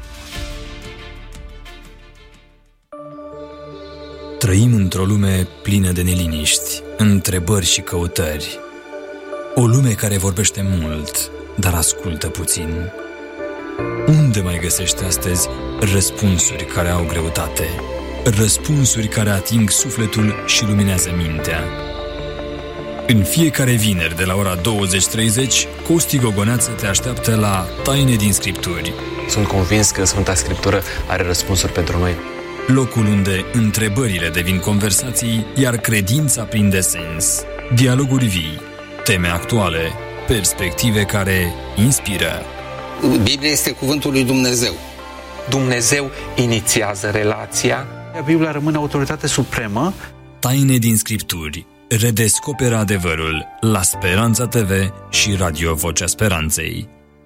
Trăim într-o lume plină de neliniști, întrebări și căutări. O lume care vorbește mult, dar ascultă puțin. Unde mai găsești astăzi răspunsuri care au greutate? Răspunsuri care ating sufletul și luminează mintea. În fiecare vineri de la ora douăzeci treizeci, Costi Gogoneață te așteaptă la Taine din Scripturi. Sunt convins că Sfânta Scriptură are răspunsuri pentru noi. Locul unde întrebările devin conversații, iar credința prinde sens. Dialoguri vii, teme actuale, perspective care inspiră. Biblia este cuvântul lui Dumnezeu. Dumnezeu inițiază relația. Biblia rămâne autoritate supremă. Taine din Scripturi. Redescoperă adevărul la Speranța T V și Radio Vocea Speranței.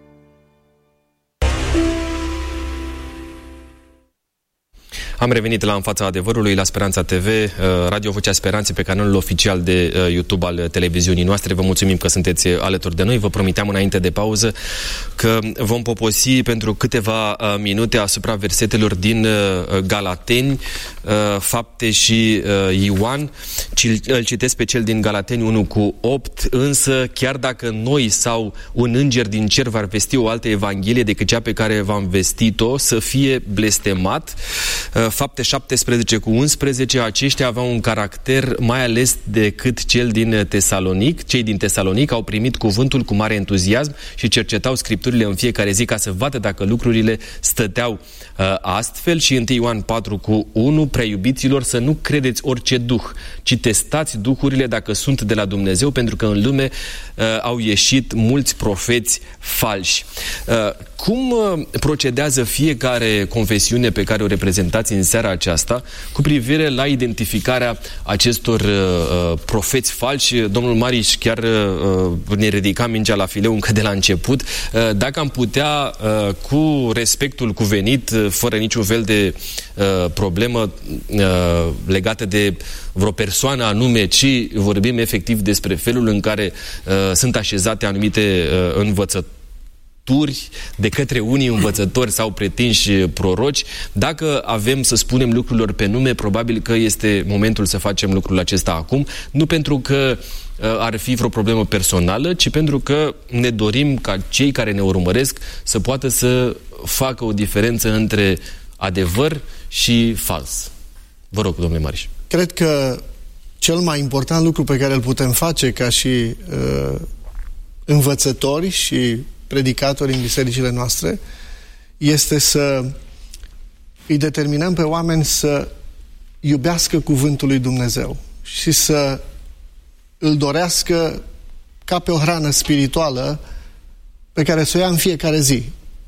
Am revenit la În fața adevărului, la Speranța T V, Radio Vocea Speranței, pe canalul oficial de YouTube al televiziunii noastre. Vă mulțumim că sunteți alături de noi. Vă promiteam înainte de pauză că vom poposi pentru câteva minute asupra versetelor din Galateni, Fapte și Ioan. Îl citesc pe cel din Galateni unu cu opt, însă chiar dacă noi sau un înger din cer v-ar vesti o altă evanghelie decât cea pe care v-am vestit-o, să fie blestemat. Fapte șaptesprezece cu unsprezece, aceștia aveau un caracter mai ales decât cel din Tesalonic. Cei din Tesalonic au primit cuvântul cu mare entuziasm și cercetau Scripturile în fiecare zi ca să vadă dacă lucrurile stăteau uh, astfel. Și întâi Ioan patru cu unu, prea iubiților, să nu credeți orice duh, ci testați duhurile dacă sunt de la Dumnezeu, pentru că în lume uh, au ieșit mulți profeți falși. Uh, cum uh, procedează fiecare confesiune pe care o reprezentați în seara aceasta cu privire la identificarea acestor uh, profeți falși? Domnul Mariș chiar uh, ne ridica mingea la fileu încă de la început. Uh, dacă am putea, uh, cu respectul cuvenit, uh, fără niciun fel de uh, problemă uh, legată de vreo persoană anume, ci vorbim efectiv despre felul în care uh, sunt așezate anumite uh, învățături de către unii învățători sau pretinși proroci. Dacă avem să spunem lucrurilor pe nume, probabil că este momentul să facem lucrul acesta acum, nu pentru că uh, ar fi vreo problemă personală, ci pentru că ne dorim ca cei care ne urmăresc să poată să facă o diferență între adevăr și fals. Vă rog, domnule Mariș. Cred că cel mai important lucru pe care îl putem face ca și uh, învățători și predicatori în bisericile noastre este să îi determinăm pe oameni să iubească cuvântul lui Dumnezeu și să îl dorească ca pe o hrană spirituală pe care să o ia în fiecare zi.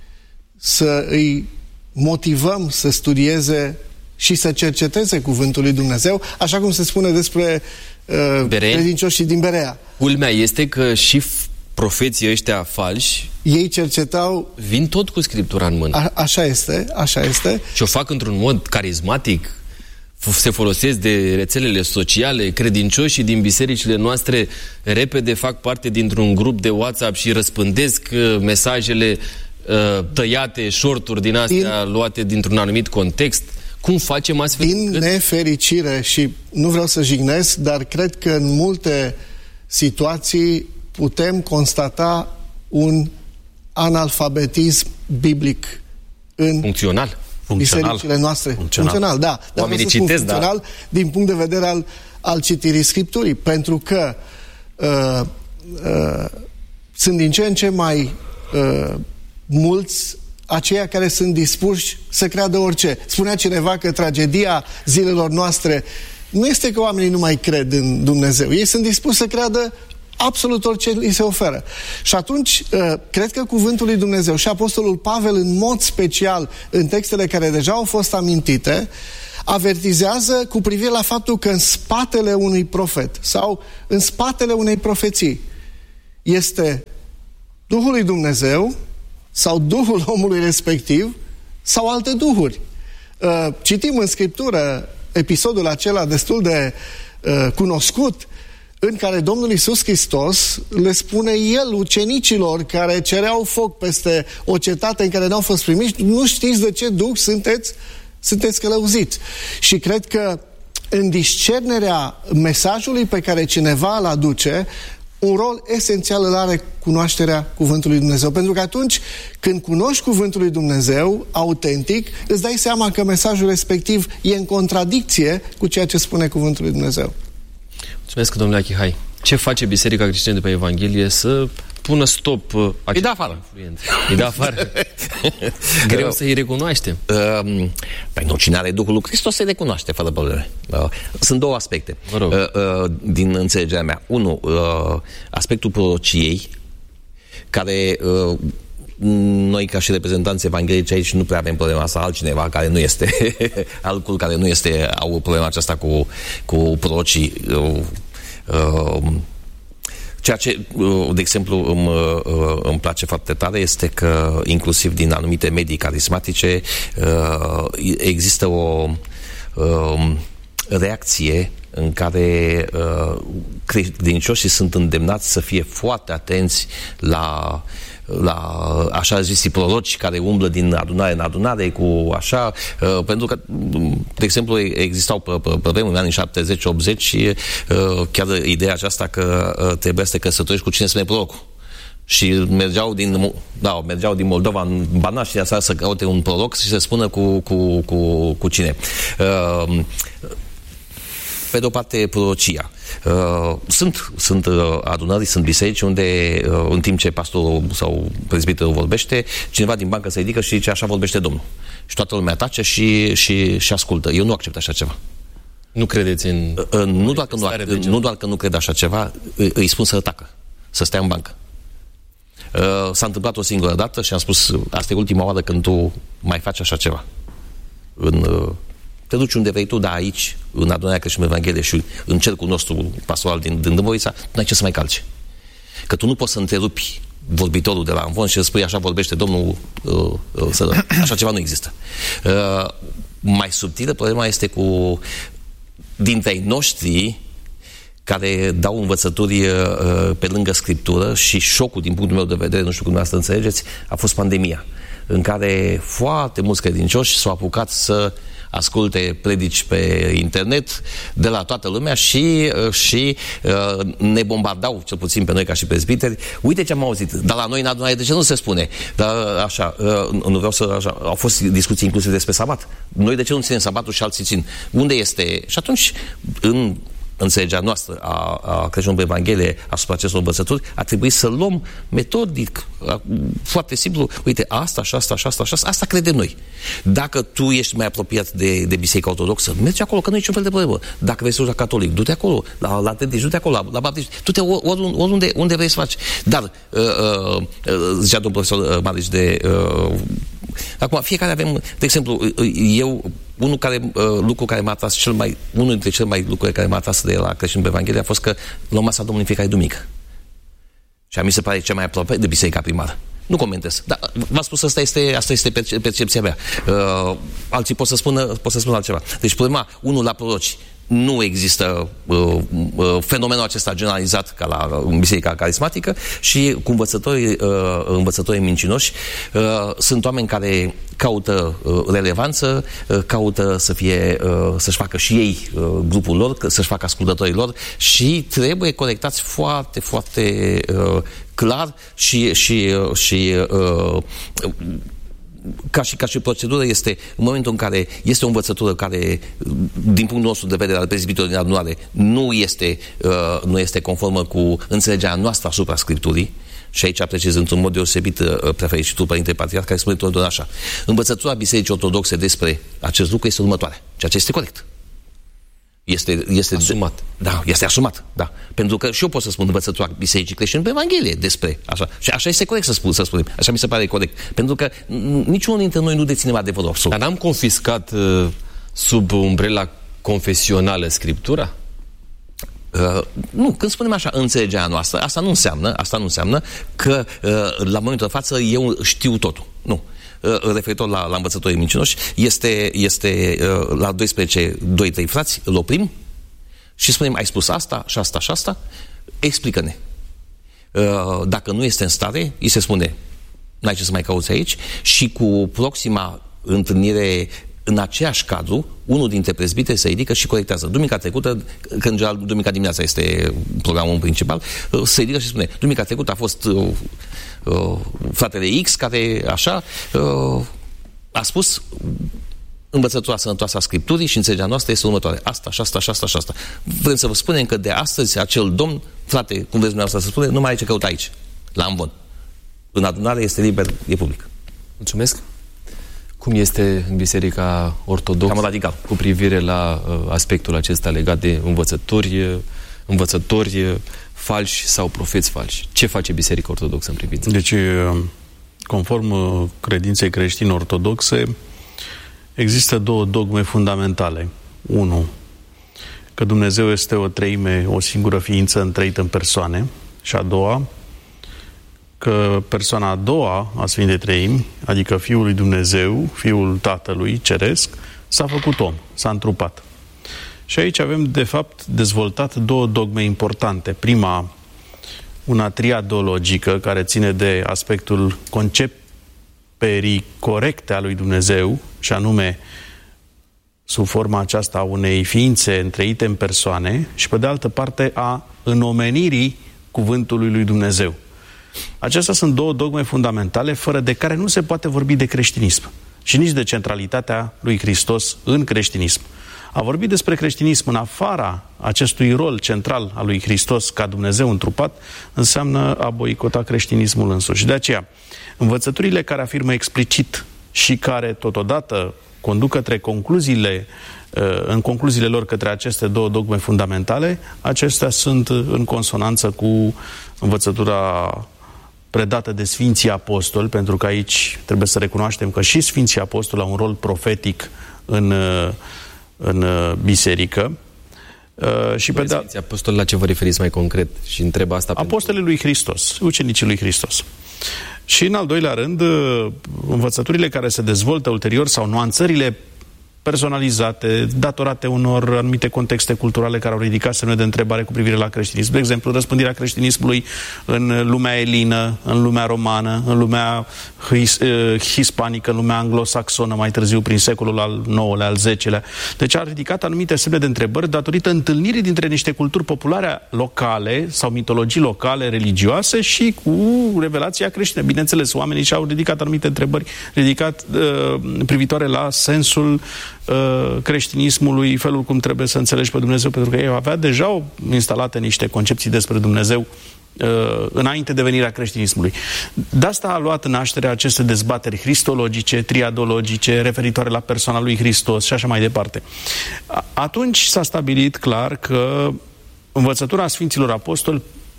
Să îi motivăm să studieze și să cerceteze cuvântul lui Dumnezeu, așa cum se spune despre uh, credincioșii din Berea. Culmea este că și profeții ăștia falși, ei cercetau, vin tot cu Scriptura în mână. A, așa este, așa este. Și o fac într-un mod carismatic, se folosesc de rețelele sociale, credincioșii din bisericile noastre repede fac parte dintr-un grup de WhatsApp și răspândesc mesajele uh, tăiate, shorturi din astea din, luate dintr-un anumit context. Cum facem astfel? Din cât... nefericire, și nu vreau să jignesc, dar cred că în multe situații putem constata un analfabetism biblic în... Funcțional. funcțional. bisericile noastre. Funcțional, funcțional da. Dar oamenii citesc, funcțional da. din punct de vedere al, al citirii Scripturii. Pentru că uh, uh, sunt din ce în ce mai uh, mulți aceia care sunt dispuși să creadă orice. Spunea cineva că tragedia zilelor noastre nu este că oamenii nu mai cred în Dumnezeu. Ei sunt dispuși să creadă absolut orice li se oferă. Și atunci, cred că cuvântul lui Dumnezeu și Apostolul Pavel, în mod special, în textele care deja au fost amintite, avertizează cu privire la faptul că în spatele unui profet sau în spatele unei profeții este Duhul lui Dumnezeu sau Duhul omului respectiv sau alte duhuri. Citim în Scriptură episodul acela destul de cunoscut în care Domnul Iisus Hristos le spune El ucenicilor care cereau foc peste o cetate în care n-au fost primiți: nu știți de ce duh sunteți, sunteți călăuziți. Și cred că în discernerea mesajului pe care cineva îl aduce, un rol esențial îl are cunoașterea cuvântului Dumnezeu. Pentru că atunci când cunoști cuvântul lui Dumnezeu autentic, îți dai seama că mesajul respectiv e în contradicție cu ceea ce spune cuvântul lui Dumnezeu. Mulțumesc, domnule Achihai. Ce face Biserica Creștină de pe Evanghelie să pună stop? Îi da afară. Îi da afară. Greu să-i recunoaștem. Uh, păi nu, cine are Duhul lui Hristos se recunoaște fără probleme. Uh, sunt două aspecte uh, uh, din înțelegerea mea. Unu, uh, aspectul prorociei, care uh, noi ca și reprezentanți evanghelici aici nu prea avem problema asta. Altcineva care nu este altul care nu este, au problema aceasta cu, cu prorocii. Uh, uh, Ceea ce, de exemplu, îmi, îmi place foarte tare este că, inclusiv din anumite medii carismatice, există o reacție în care credincioșii sunt îndemnați să fie foarte atenți la la așa zisii proroci care umblă din adunare în adunare cu așa, uh, pentru că, de exemplu, existau pe, pe, pe vremuri, în anii șaptezeci optzeci și uh, chiar ideea aceasta că uh, trebuia să te căsătorești cu cine spune prorocul. Și mergeau din, da, mergeau din Moldova în Banat și asta să caute un proroc și să spună cu, cu, cu, cu cine. Uh, Pe de o parte, prorocia. Uh, sunt sunt uh, adunări, sunt biserici unde, uh, în timp ce pastorul sau prezbiterul vorbește, cineva din bancă se ridică și zice: așa vorbește Domnul. Și toată lumea tace și, și, și ascultă. Eu nu accept așa ceva. Nu credeți în... Uh, uh, nu, doar că nu, nu doar că nu cred așa ceva, îi, îi spun să tacă, să stea în bancă. Uh, s-a întâmplat o singură dată și am spus: asta e ultima oară când tu mai faci așa ceva. În... Uh, te duci unde vrei tu, dar aici, în adunarea Creștină Evanghelie și în cercul nostru pastoral din, din Dâmbovița, nu ai ce să mai calci. Că tu nu poți să întrerupi vorbitorul de la Amvon și să spui: așa vorbește Domnul, uh, uh, să... așa ceva nu există. Uh, mai subtilă problema este cu dintre ei noștri care dau învățături uh, pe lângă Scriptură, și șocul din punctul meu de vedere, nu știu cum dumneavoastră înțelegeți, a fost pandemia, în care foarte mulți credincioși s-au apucat să asculte predici pe internet de la toată lumea și, și uh, ne bombardau, cel puțin pe noi ca și prezbiteri: uite ce am auzit, dar la noi în adunare de ce nu se spune? Dar așa, uh, nu vreau să... Așa, au fost discuții inclusiv despre sabat. Noi de ce nu ținem sabatul și alții țin? Unde este? Și atunci, în înțelegerea noastră a, a creștinului pe Evanghelie asupra acestor învățături, a trebuit să luăm metodic, a, foarte simplu: uite, asta și asta și asta și asta, asta credem noi. Dacă tu ești mai apropiat de, de Biserica Ortodoxă, mergi acolo, că nu e niciun fel de problemă. Dacă vrei să duci la catolic, du-te acolo, la, la atentiști, du-te acolo, la, la baptiști, du-te oriunde, oriunde unde vrei să faci. Dar, uh, uh, zicea domnul profesor Marici de... Uh, acum, fiecare avem, de exemplu, eu, unul care, uh, lucru care m-a atras cel mai, unul dintre cele mai lucruri care m-a atras de la creștin pe Evanghelie a fost că luăm masa Domnului fiecare duminică. Și a mi se pare cea mai aproape de biserica primară. Nu comentez, dar v-am spus, asta este, asta este percepția mea. Uh, alții pot să spună, pot să spună altceva. Deci, problema, unul, la proroci, nu există uh, uh, fenomenul acesta generalizat ca la uh, biserica carismatică, și cu învățătorii, uh, învățătorii mincinoși uh, sunt oameni care caută uh, relevanță, uh, caută să fie, uh, să-și facă și ei uh, grupul lor, să-și facă ascultătorii lor, și trebuie corectați foarte, foarte uh, clar și, și, și uh, ca și, ca și procedură este în momentul în care este o învățătură care, din punctul nostru de vedere al prezbiterului din adunare, nu este, uh, nu este conformă cu înțelegerea noastră asupra Scripturii, și aici precizez într-un mod deosebit uh, prefericitul Părinte Patriarh, care spune tot așa. Învățătura Bisericii Ortodoxe despre acest lucru este următoarea, ceea ce este corect. Este, este asumat. Da, este asumat, da. Pentru că și eu pot să spun învățătura Bisericii Creștine pe Evanghelie despre așa. Și așa este corect să, spun, să spunem. Așa mi se pare corect. Pentru că niciunul dintre noi nu deținem adevărul absolut. Dar n-am confiscat uh, sub umbrela confesională Scriptura? Uh, nu, când spunem așa, înțelegerea noastră, asta nu înseamnă, asta nu înseamnă că uh, la momentul de față eu știu totul. Nu. Referitor la, la învățătorii mincinoși, este, este la doisprezece, doi trei frați, îl oprim și spunem, ai spus asta și asta și asta, explică-ne. Dacă nu este în stare, îi se spune, n-ai ce să mai cauți aici, și cu proxima întâlnire în aceeași cadru, unul dintre prezbiteri se ridică și corectează. Duminica trecută, când în general duminica dimineața este programul principal, se ridică și spune, duminica trecută a fost uh, uh, fratele X care așa uh, a spus învățătura sănătoasă a Scripturii și înțelegerea noastră este următoare. Asta și asta și asta și asta. Vrem să vă spunem că de astăzi acel domn, frate, cum vreți dumneavoastră să spune, nu mai are ce căuta aici, la Amvon. În adunare este liber, e public. Mulțumesc. Cum este în Biserica Ortodoxă cu privire la uh, aspectul acesta legat de învățători, învățători falși sau profeți falși? Ce face Biserica Ortodoxă în privință? Deci, conform credinței creștine ortodoxe, există două dogme fundamentale. Unu, că Dumnezeu este o treime, o singură ființă întrăită în persoane. Și a doua, că persoana a doua a Sfintei Treimi, adică Fiul lui Dumnezeu, Fiul Tatălui Ceresc, s-a făcut om, s-a întrupat. Și aici avem, de fapt, dezvoltat două dogme importante. Prima, una triadologică, care ține de aspectul conceperii corecte a lui Dumnezeu, și anume sub forma aceasta a unei ființe întrăite în persoane, și pe de altă parte a înomenirii cuvântului lui Dumnezeu. Acestea sunt două dogme fundamentale fără de care nu se poate vorbi de creștinism și nici de centralitatea lui Hristos în creștinism. A vorbi despre creștinism în afara acestui rol central al lui Hristos ca Dumnezeu întrupat înseamnă a boicota creștinismul însuși. De aceea, învățăturile care afirmă explicit și care totodată conduc către concluziile, în concluziile lor către aceste două dogme fundamentale, acestea sunt în consonanță cu învățătura predată de Sfinții Apostoli, pentru că aici trebuie să recunoaștem că și Sfinții Apostoli au un rol profetic în, în biserică. Și pe da... Sfinții Apostoli, la ce vă referiți mai concret? Și întreb asta Apostolii pentru... lui Hristos, ucenicii lui Hristos. Și în al doilea rând, învățăturile care se dezvoltă ulterior sau nuanțările personalizate, datorate unor anumite contexte culturale care au ridicat semne de întrebare cu privire la creștinism. De exemplu, răspândirea creștinismului în lumea elină, în lumea romană, în lumea his, uh, hispanică, în lumea anglosaxonă, mai târziu, prin secolul al nouălea, al zecelea. Deci a ridicat anumite semne de întrebări datorită întâlnirii dintre niște culturi populare locale sau mitologii locale, religioase și cu revelația creștină. Bineînțeles, oamenii și-au ridicat anumite întrebări ridicat uh, privitoare la sensul creștinismului, felul cum trebuie să înțelegi pe Dumnezeu, pentru că ei avea deja instalate niște concepții despre Dumnezeu uh, înainte de venirea creștinismului. De asta a luat nașterea aceste dezbateri cristologice, triadologice, referitoare la persoana lui Hristos și așa mai departe. Atunci s-a stabilit clar că învățătura Sfinților Apostoli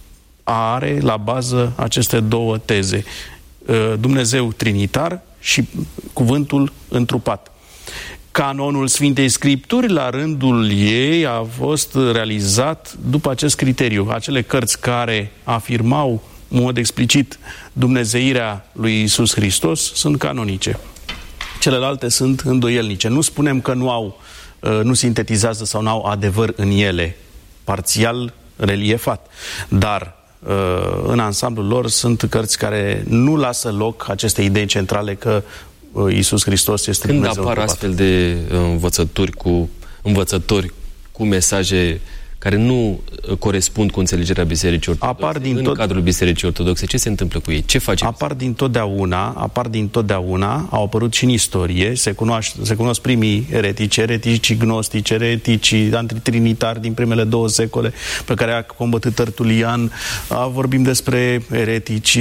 are la bază aceste două teze. Uh, Dumnezeu trinitar și cuvântul întrupat. Canonul Sfintei Scripturi, la rândul ei, a fost realizat după acest criteriu. Acele cărți care afirmau în mod explicit dumnezeirea lui Iisus Hristos sunt canonice. Celelalte sunt îndoielnice. Nu spunem că nu au, nu sintetizează sau nu au adevăr în ele, parțial reliefat, dar în ansamblul lor sunt cărți care nu lasă loc acestei idei centrale că Iisus Hristos este Când Dumnezeu apar întrupat. Astfel de învățături cu, învățători cu mesaje care nu corespund cu înțelegerea Bisericii Ortodoxe, apar din în tot... cadrul Bisericii Ortodoxe, ce se întâmplă cu ei? Ce face? Apar din totdeauna, apar din totdeauna, au apărut și în istorie, se, cunoaște, se cunosc primii eretici, ereticii gnostici, ereticii antitrinitari din primele două secole, pe care a combătut Tertulian. Vorbim despre eretici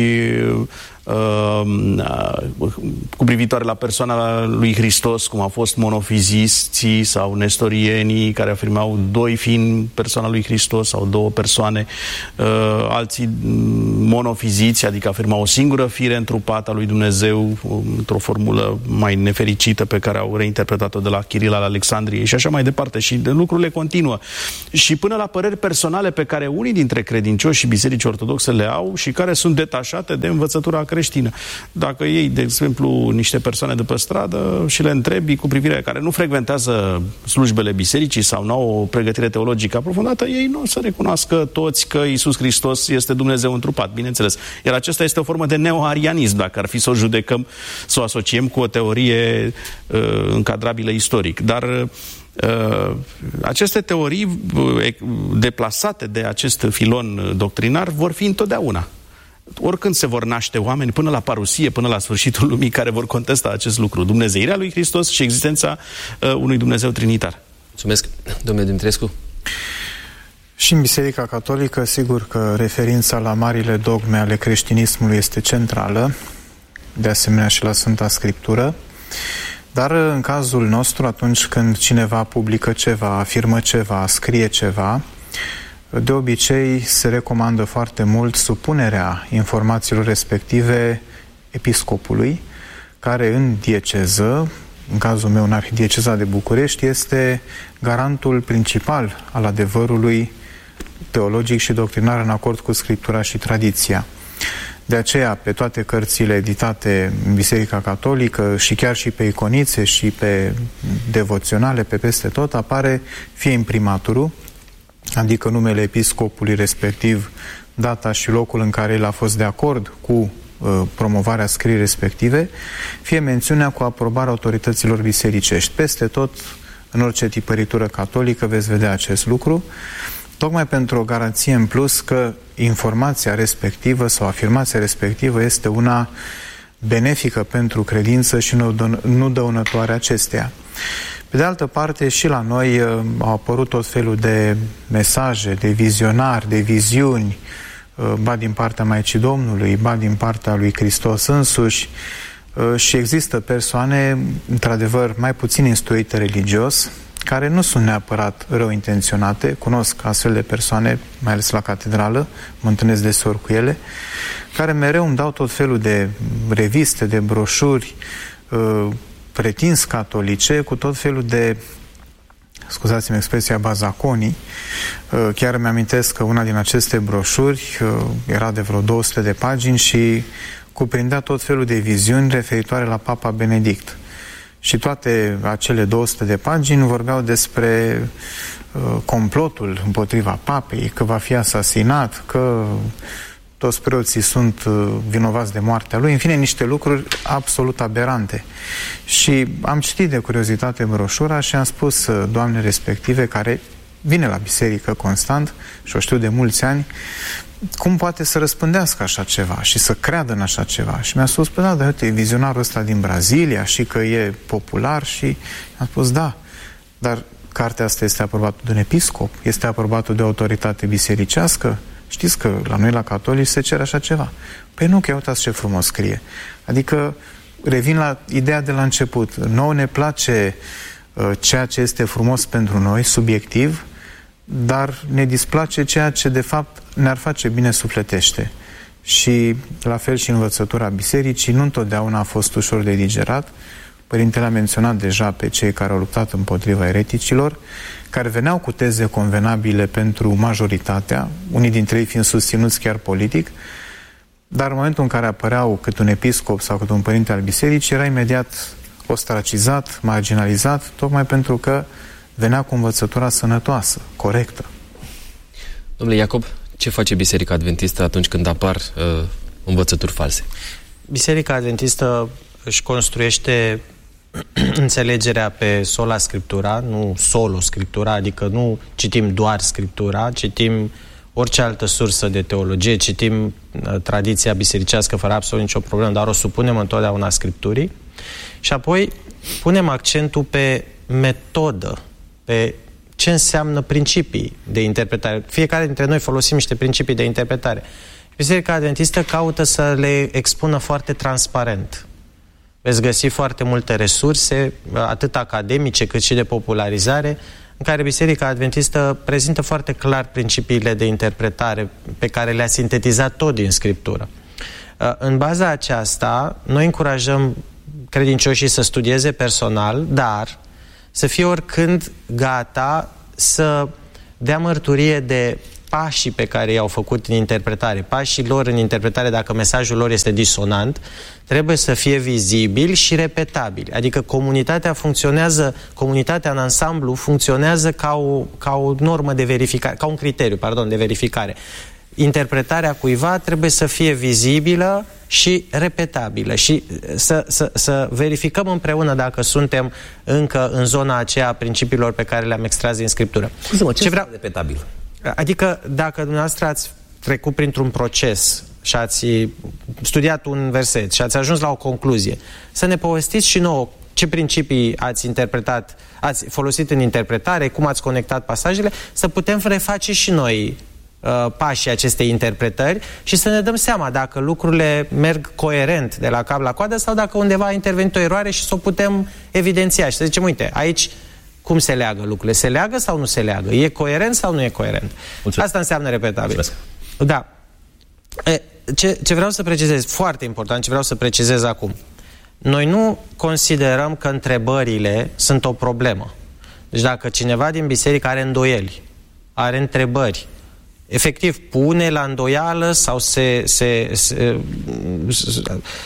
cu privitoare la persoana lui Hristos, cum a fost monofiziștii sau nestorienii, care afirmau doi fiind persoana lui Hristos sau două persoane, alții monofiziți, adică afirmau o singură fire întrupată a lui Dumnezeu, într-o formulă mai nefericită pe care au reinterpretat-o de la Chiril al Alexandriei și așa mai departe. Și lucrurile continuă. Și până la păreri personale pe care unii dintre credincioși și bisericii ortodoxe le au și care sunt detașate de învățătura creștină. Dacă iei, de exemplu, niște persoane de pe stradă și le întrebi cu privire care nu frecventează slujbele bisericii sau nu au o pregătire teologică aprofundată, ei nu o să recunoască toți că Iisus Hristos este Dumnezeu întrupat, bineînțeles. Iar acesta este o formă de neoarianism, dacă ar fi să o judecăm, să o asociem cu o teorie uh, încadrabilă istoric. Dar uh, aceste teorii uh, deplasate de acest filon doctrinar vor fi întotdeauna. Oricând se vor naște oameni, până la parusie, până la sfârșitul lumii, care vor contesta acest lucru, dumnezeirea lui Hristos și existența uh, unui Dumnezeu trinitar. Mulțumesc. Domnule Dumitrescu? Și în Biserica Catolică, sigur că referința la marile dogme ale creștinismului este centrală, de asemenea și la Sfânta Scriptură, dar în cazul nostru, atunci când cineva publică ceva, afirmă ceva, scrie ceva, de obicei se recomandă foarte mult supunerea informațiilor respective episcopului, care în dieceză, în cazul meu în Arhidieceza de București, este garantul principal al adevărului teologic și doctrinar în acord cu Scriptura și tradiția. De aceea, pe toate cărțile editate în Biserica Catolică și chiar și pe iconițe și pe devoționale, pe peste tot, apare fie imprimaturul, adică numele episcopului respectiv, data și locul în care el a fost de acord cu uh, promovarea scrierii respective, fie mențiunea cu aprobarea autorităților bisericești. Peste tot, în orice tipăritură catolică, veți vedea acest lucru, tocmai pentru o garanție în plus că informația respectivă sau afirmația respectivă este una benefică pentru credință și nu, dă, nu dăunătoare acesteia. Pe de altă parte, și la noi uh, au apărut tot felul de mesaje, de vizionari, de viziuni, uh, ba din partea Maicii Domnului, ba din partea lui Hristos însuși, uh, și există persoane, într-adevăr, mai puțin instruite religios, care nu sunt neapărat rău intenționate, cunosc astfel de persoane, mai ales la catedrală, mă întâlnesc deseori cu ele, care mereu îmi dau tot felul de reviste, de broșuri, uh, pretins catolice, cu tot felul de, scuzați-mi expresia, bazaconii. Chiar îmi amintesc că una din aceste broșuri era de vreo două sute de pagini și cuprindea tot felul de viziuni referitoare la Papa Benedict. Și toate acele două sute de pagini vorbeau despre complotul împotriva papei, că va fi asasinat, că toți preoții sunt vinovați de moartea lui, în fine, niște lucruri absolut aberante. Și am citit de curiozitate broșura și am spus doamne respective, care vine la biserică constant și o știu de mulți ani, cum poate să răspândească așa ceva și să creadă în așa ceva. Și mi-a spus, păi da, dar uite, e vizionarul ăsta din Brazilia și că e popular și am spus, da, dar cartea asta este aprobată de un episcop, este aprobată de o autoritate bisericească. Știți că la noi, la catolici, se cere așa ceva. Păi nu, că uitați ce frumos scrie. Adică, revin la ideea de la început. Nouă ne place uh, ceea ce este frumos pentru noi, subiectiv, dar ne displace ceea ce, de fapt, ne-ar face bine sufletește. Și, la fel și învățătura bisericii, nu întotdeauna a fost ușor de digerat. Părintele a menționat deja pe cei care au luptat împotriva ereticilor, care veneau cu teze convenabile pentru majoritatea, unii dintre ei fiind susținuți chiar politic, dar în momentul în care apăreau cât un episcop sau cât un părinte al bisericii, era imediat ostracizat, marginalizat, tocmai pentru că venea cu învățătura sănătoasă, corectă. Domnule Iacob, ce face Biserica Adventistă atunci când apar uh, învățături false? Biserica Adventistă își construiește înțelegerea pe sola Scriptura, nu solo Scriptura, adică nu citim doar Scriptura, citim orice altă sursă de teologie, citim uh, tradiția bisericească fără absolut nicio problemă, dar o supunem întotdeauna Scripturii. Și apoi punem accentul pe metodă, pe ce înseamnă principii de interpretare. Fiecare dintre noi folosim niște principii de interpretare. Biserica Adventistă caută să le expună foarte transparent. Veți găsi foarte multe resurse, atât academice cât și de popularizare, în care Biserica Adventistă prezintă foarte clar principiile de interpretare pe care le-a sintetizat tot din Scriptură. În baza aceasta, noi încurajăm credincioșii să studieze personal, dar să fie oricând gata să dea mărturie de pașii pe care i-au făcut în interpretare. Pașii lor în interpretare, dacă mesajul lor este disonant, trebuie să fie vizibil și repetabil. Adică comunitatea funcționează, comunitatea în ansamblu funcționează ca o, ca o normă de verificare, ca un criteriu, pardon, de verificare. Interpretarea cuiva trebuie să fie vizibilă și repetabilă și să, să, să verificăm împreună dacă suntem încă în zona aceea a principiilor pe care le-am extras din Scriptură. Scuze-mă, ce, ce vreau repetabil? Adică dacă dumneavoastră ați trecut printr-un proces și ați studiat un verset și ați ajuns la o concluzie, să ne povestiți și nouă ce principii ați interpretat, ați folosit în interpretare, cum ați conectat pasajele, să putem reface și noi uh, pașii acestei interpretări și să ne dăm seama dacă lucrurile merg coerent de la cap la coadă sau dacă undeva a intervenit o eroare și să o putem evidenția și să zicem, uite, aici cum se leagă lucrurile? Se leagă sau nu se leagă? E coerent sau nu e coerent? Mulțumesc. Asta înseamnă repetabil. Mulțumesc. Da. E, ce, ce vreau să precizez, foarte important, ce vreau să precizez acum. Noi nu considerăm că întrebările sunt o problemă. Deci dacă cineva din biserică are îndoieli, are întrebări, efectiv pune la îndoială sau se... se, se, se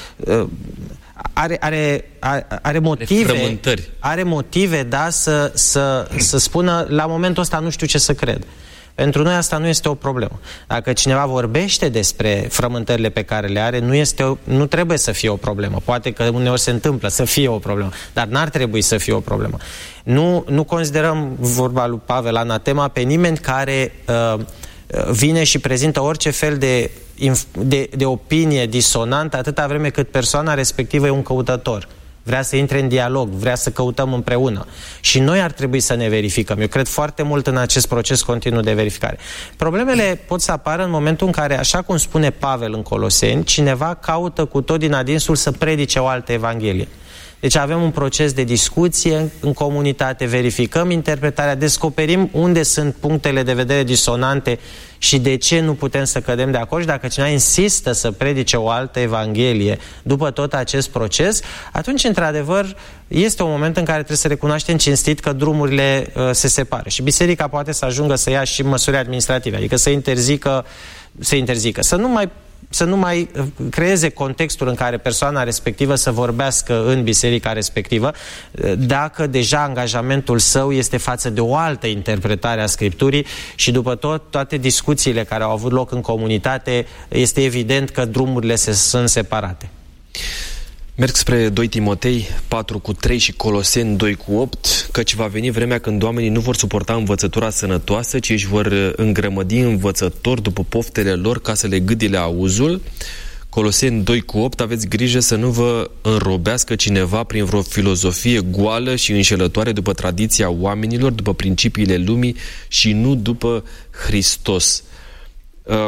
Are, are, are motive, are motive, da, să, să, să spună la momentul ăsta nu știu ce să cred. Pentru noi asta nu este o problemă. Dacă cineva vorbește despre frământările pe care le are, nu, este o, nu trebuie să fie o problemă. Poate că uneori se întâmplă să fie o problemă, dar n-ar trebui să fie o problemă. Nu, nu considerăm, vorba lui Pavel, anatema pe nimeni care uh, vine și prezintă orice fel de De, de opinie disonantă atâta vreme cât persoana respectivă e un căutător. Vrea să intre în dialog, vrea să căutăm împreună. Și noi ar trebui să ne verificăm. Eu cred foarte mult în acest proces continuu de verificare. Problemele pot să apară în momentul în care, așa cum spune Pavel în Coloseni, cineva caută cu tot din adinsul să predice o altă evanghelie. Deci avem un proces de discuție în comunitate, verificăm interpretarea, descoperim unde sunt punctele de vedere disonante și de ce nu putem să cădem de acord. Și dacă cineva insistă să predice o altă evanghelie după tot acest proces, atunci, într-adevăr, este un moment în care trebuie să recunoaștem cinstit că drumurile uh, se separă. Și biserica poate să ajungă să ia și măsuri administrative, adică să interzică, să interzică, să nu mai să nu mai creeze contextul în care persoana respectivă să vorbească în biserica respectivă, dacă deja angajamentul său este față de o altă interpretare a Scripturii și după tot, toate discuțiile care au avut loc în comunitate, este evident că drumurile se, sunt separate. Merg spre doi Timotei patru cu trei și Coloseni doi cu opt, căci va veni vremea când oamenii nu vor suporta învățătura sănătoasă, ci își vor îngrămădi învățători după poftele lor ca să le gâdile auzul. Coloseni doi cu opt, aveți grijă să nu vă înrobească cineva prin vreo filozofie goală și înșelătoare după tradiția oamenilor, după principiile lumii și nu după Hristos. Uh,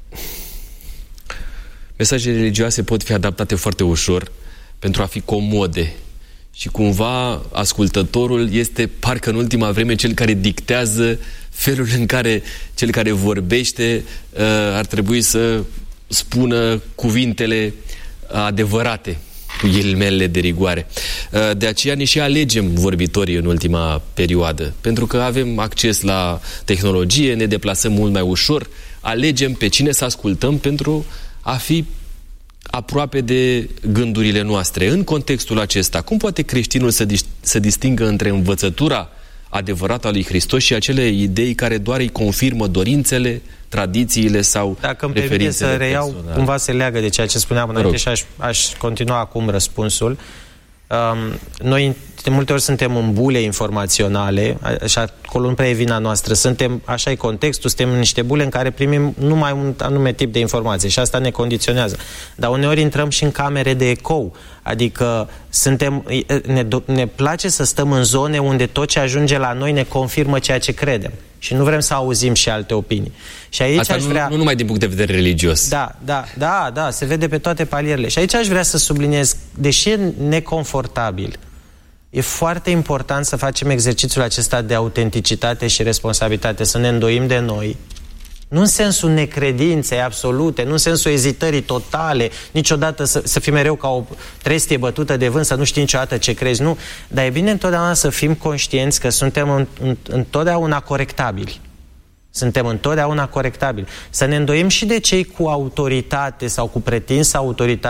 mesajele religioase pot fi adaptate foarte ușor pentru a fi comode și cumva ascultătorul este parcă în ultima vreme cel care dictează felul în care cel care vorbește uh, ar trebui să spună cuvintele adevărate, cu ghilimele de rigoare. Uh, de aceea ne și alegem vorbitorii în ultima perioadă, pentru că avem acces la tehnologie, ne deplasăm mult mai ușor, alegem pe cine să ascultăm pentru a fi aproape de gândurile noastre. În contextul acesta, cum poate creștinul să, dis- să distingă între învățătura adevărată a lui Hristos și acele idei care doar îi confirmă dorințele, tradițiile sau Dacă îmi permite să reiau, personale. Cumva se leagă de ceea ce spuneam înainte și aș, aș continua acum răspunsul. Um, noi de multe ori suntem în bule informaționale, așa, acolo nu prea e vina noastră, suntem, așa e contextul, suntem în niște bule în care primim numai un anume tip de informație și asta ne condiționează. Dar uneori intrăm și în camere de ecou, adică suntem, ne, ne place să stăm în zone unde tot ce ajunge la noi ne confirmă ceea ce credem. Și nu vrem să auzim și alte opinii. Și aici asta aș nu, vrea... nu numai din punct de vedere religios. Da, da, da, da, se vede pe toate palierele. Și aici aș vrea să subliniez, deși e neconfortabil, e foarte important să facem exercițiul acesta de autenticitate și responsabilitate, să ne îndoim de noi. Nu în sensul necredinței absolute, nu în sensul ezitării totale, niciodată să, să fii mereu ca o trestie bătută de vânt, să nu știi niciodată ce crezi, nu. Dar e bine întotdeauna să fim conștienți că suntem în, în, întotdeauna corectabili. Suntem întotdeauna corectabili. Să ne îndoim și de cei cu autoritate sau cu pretins autoritate.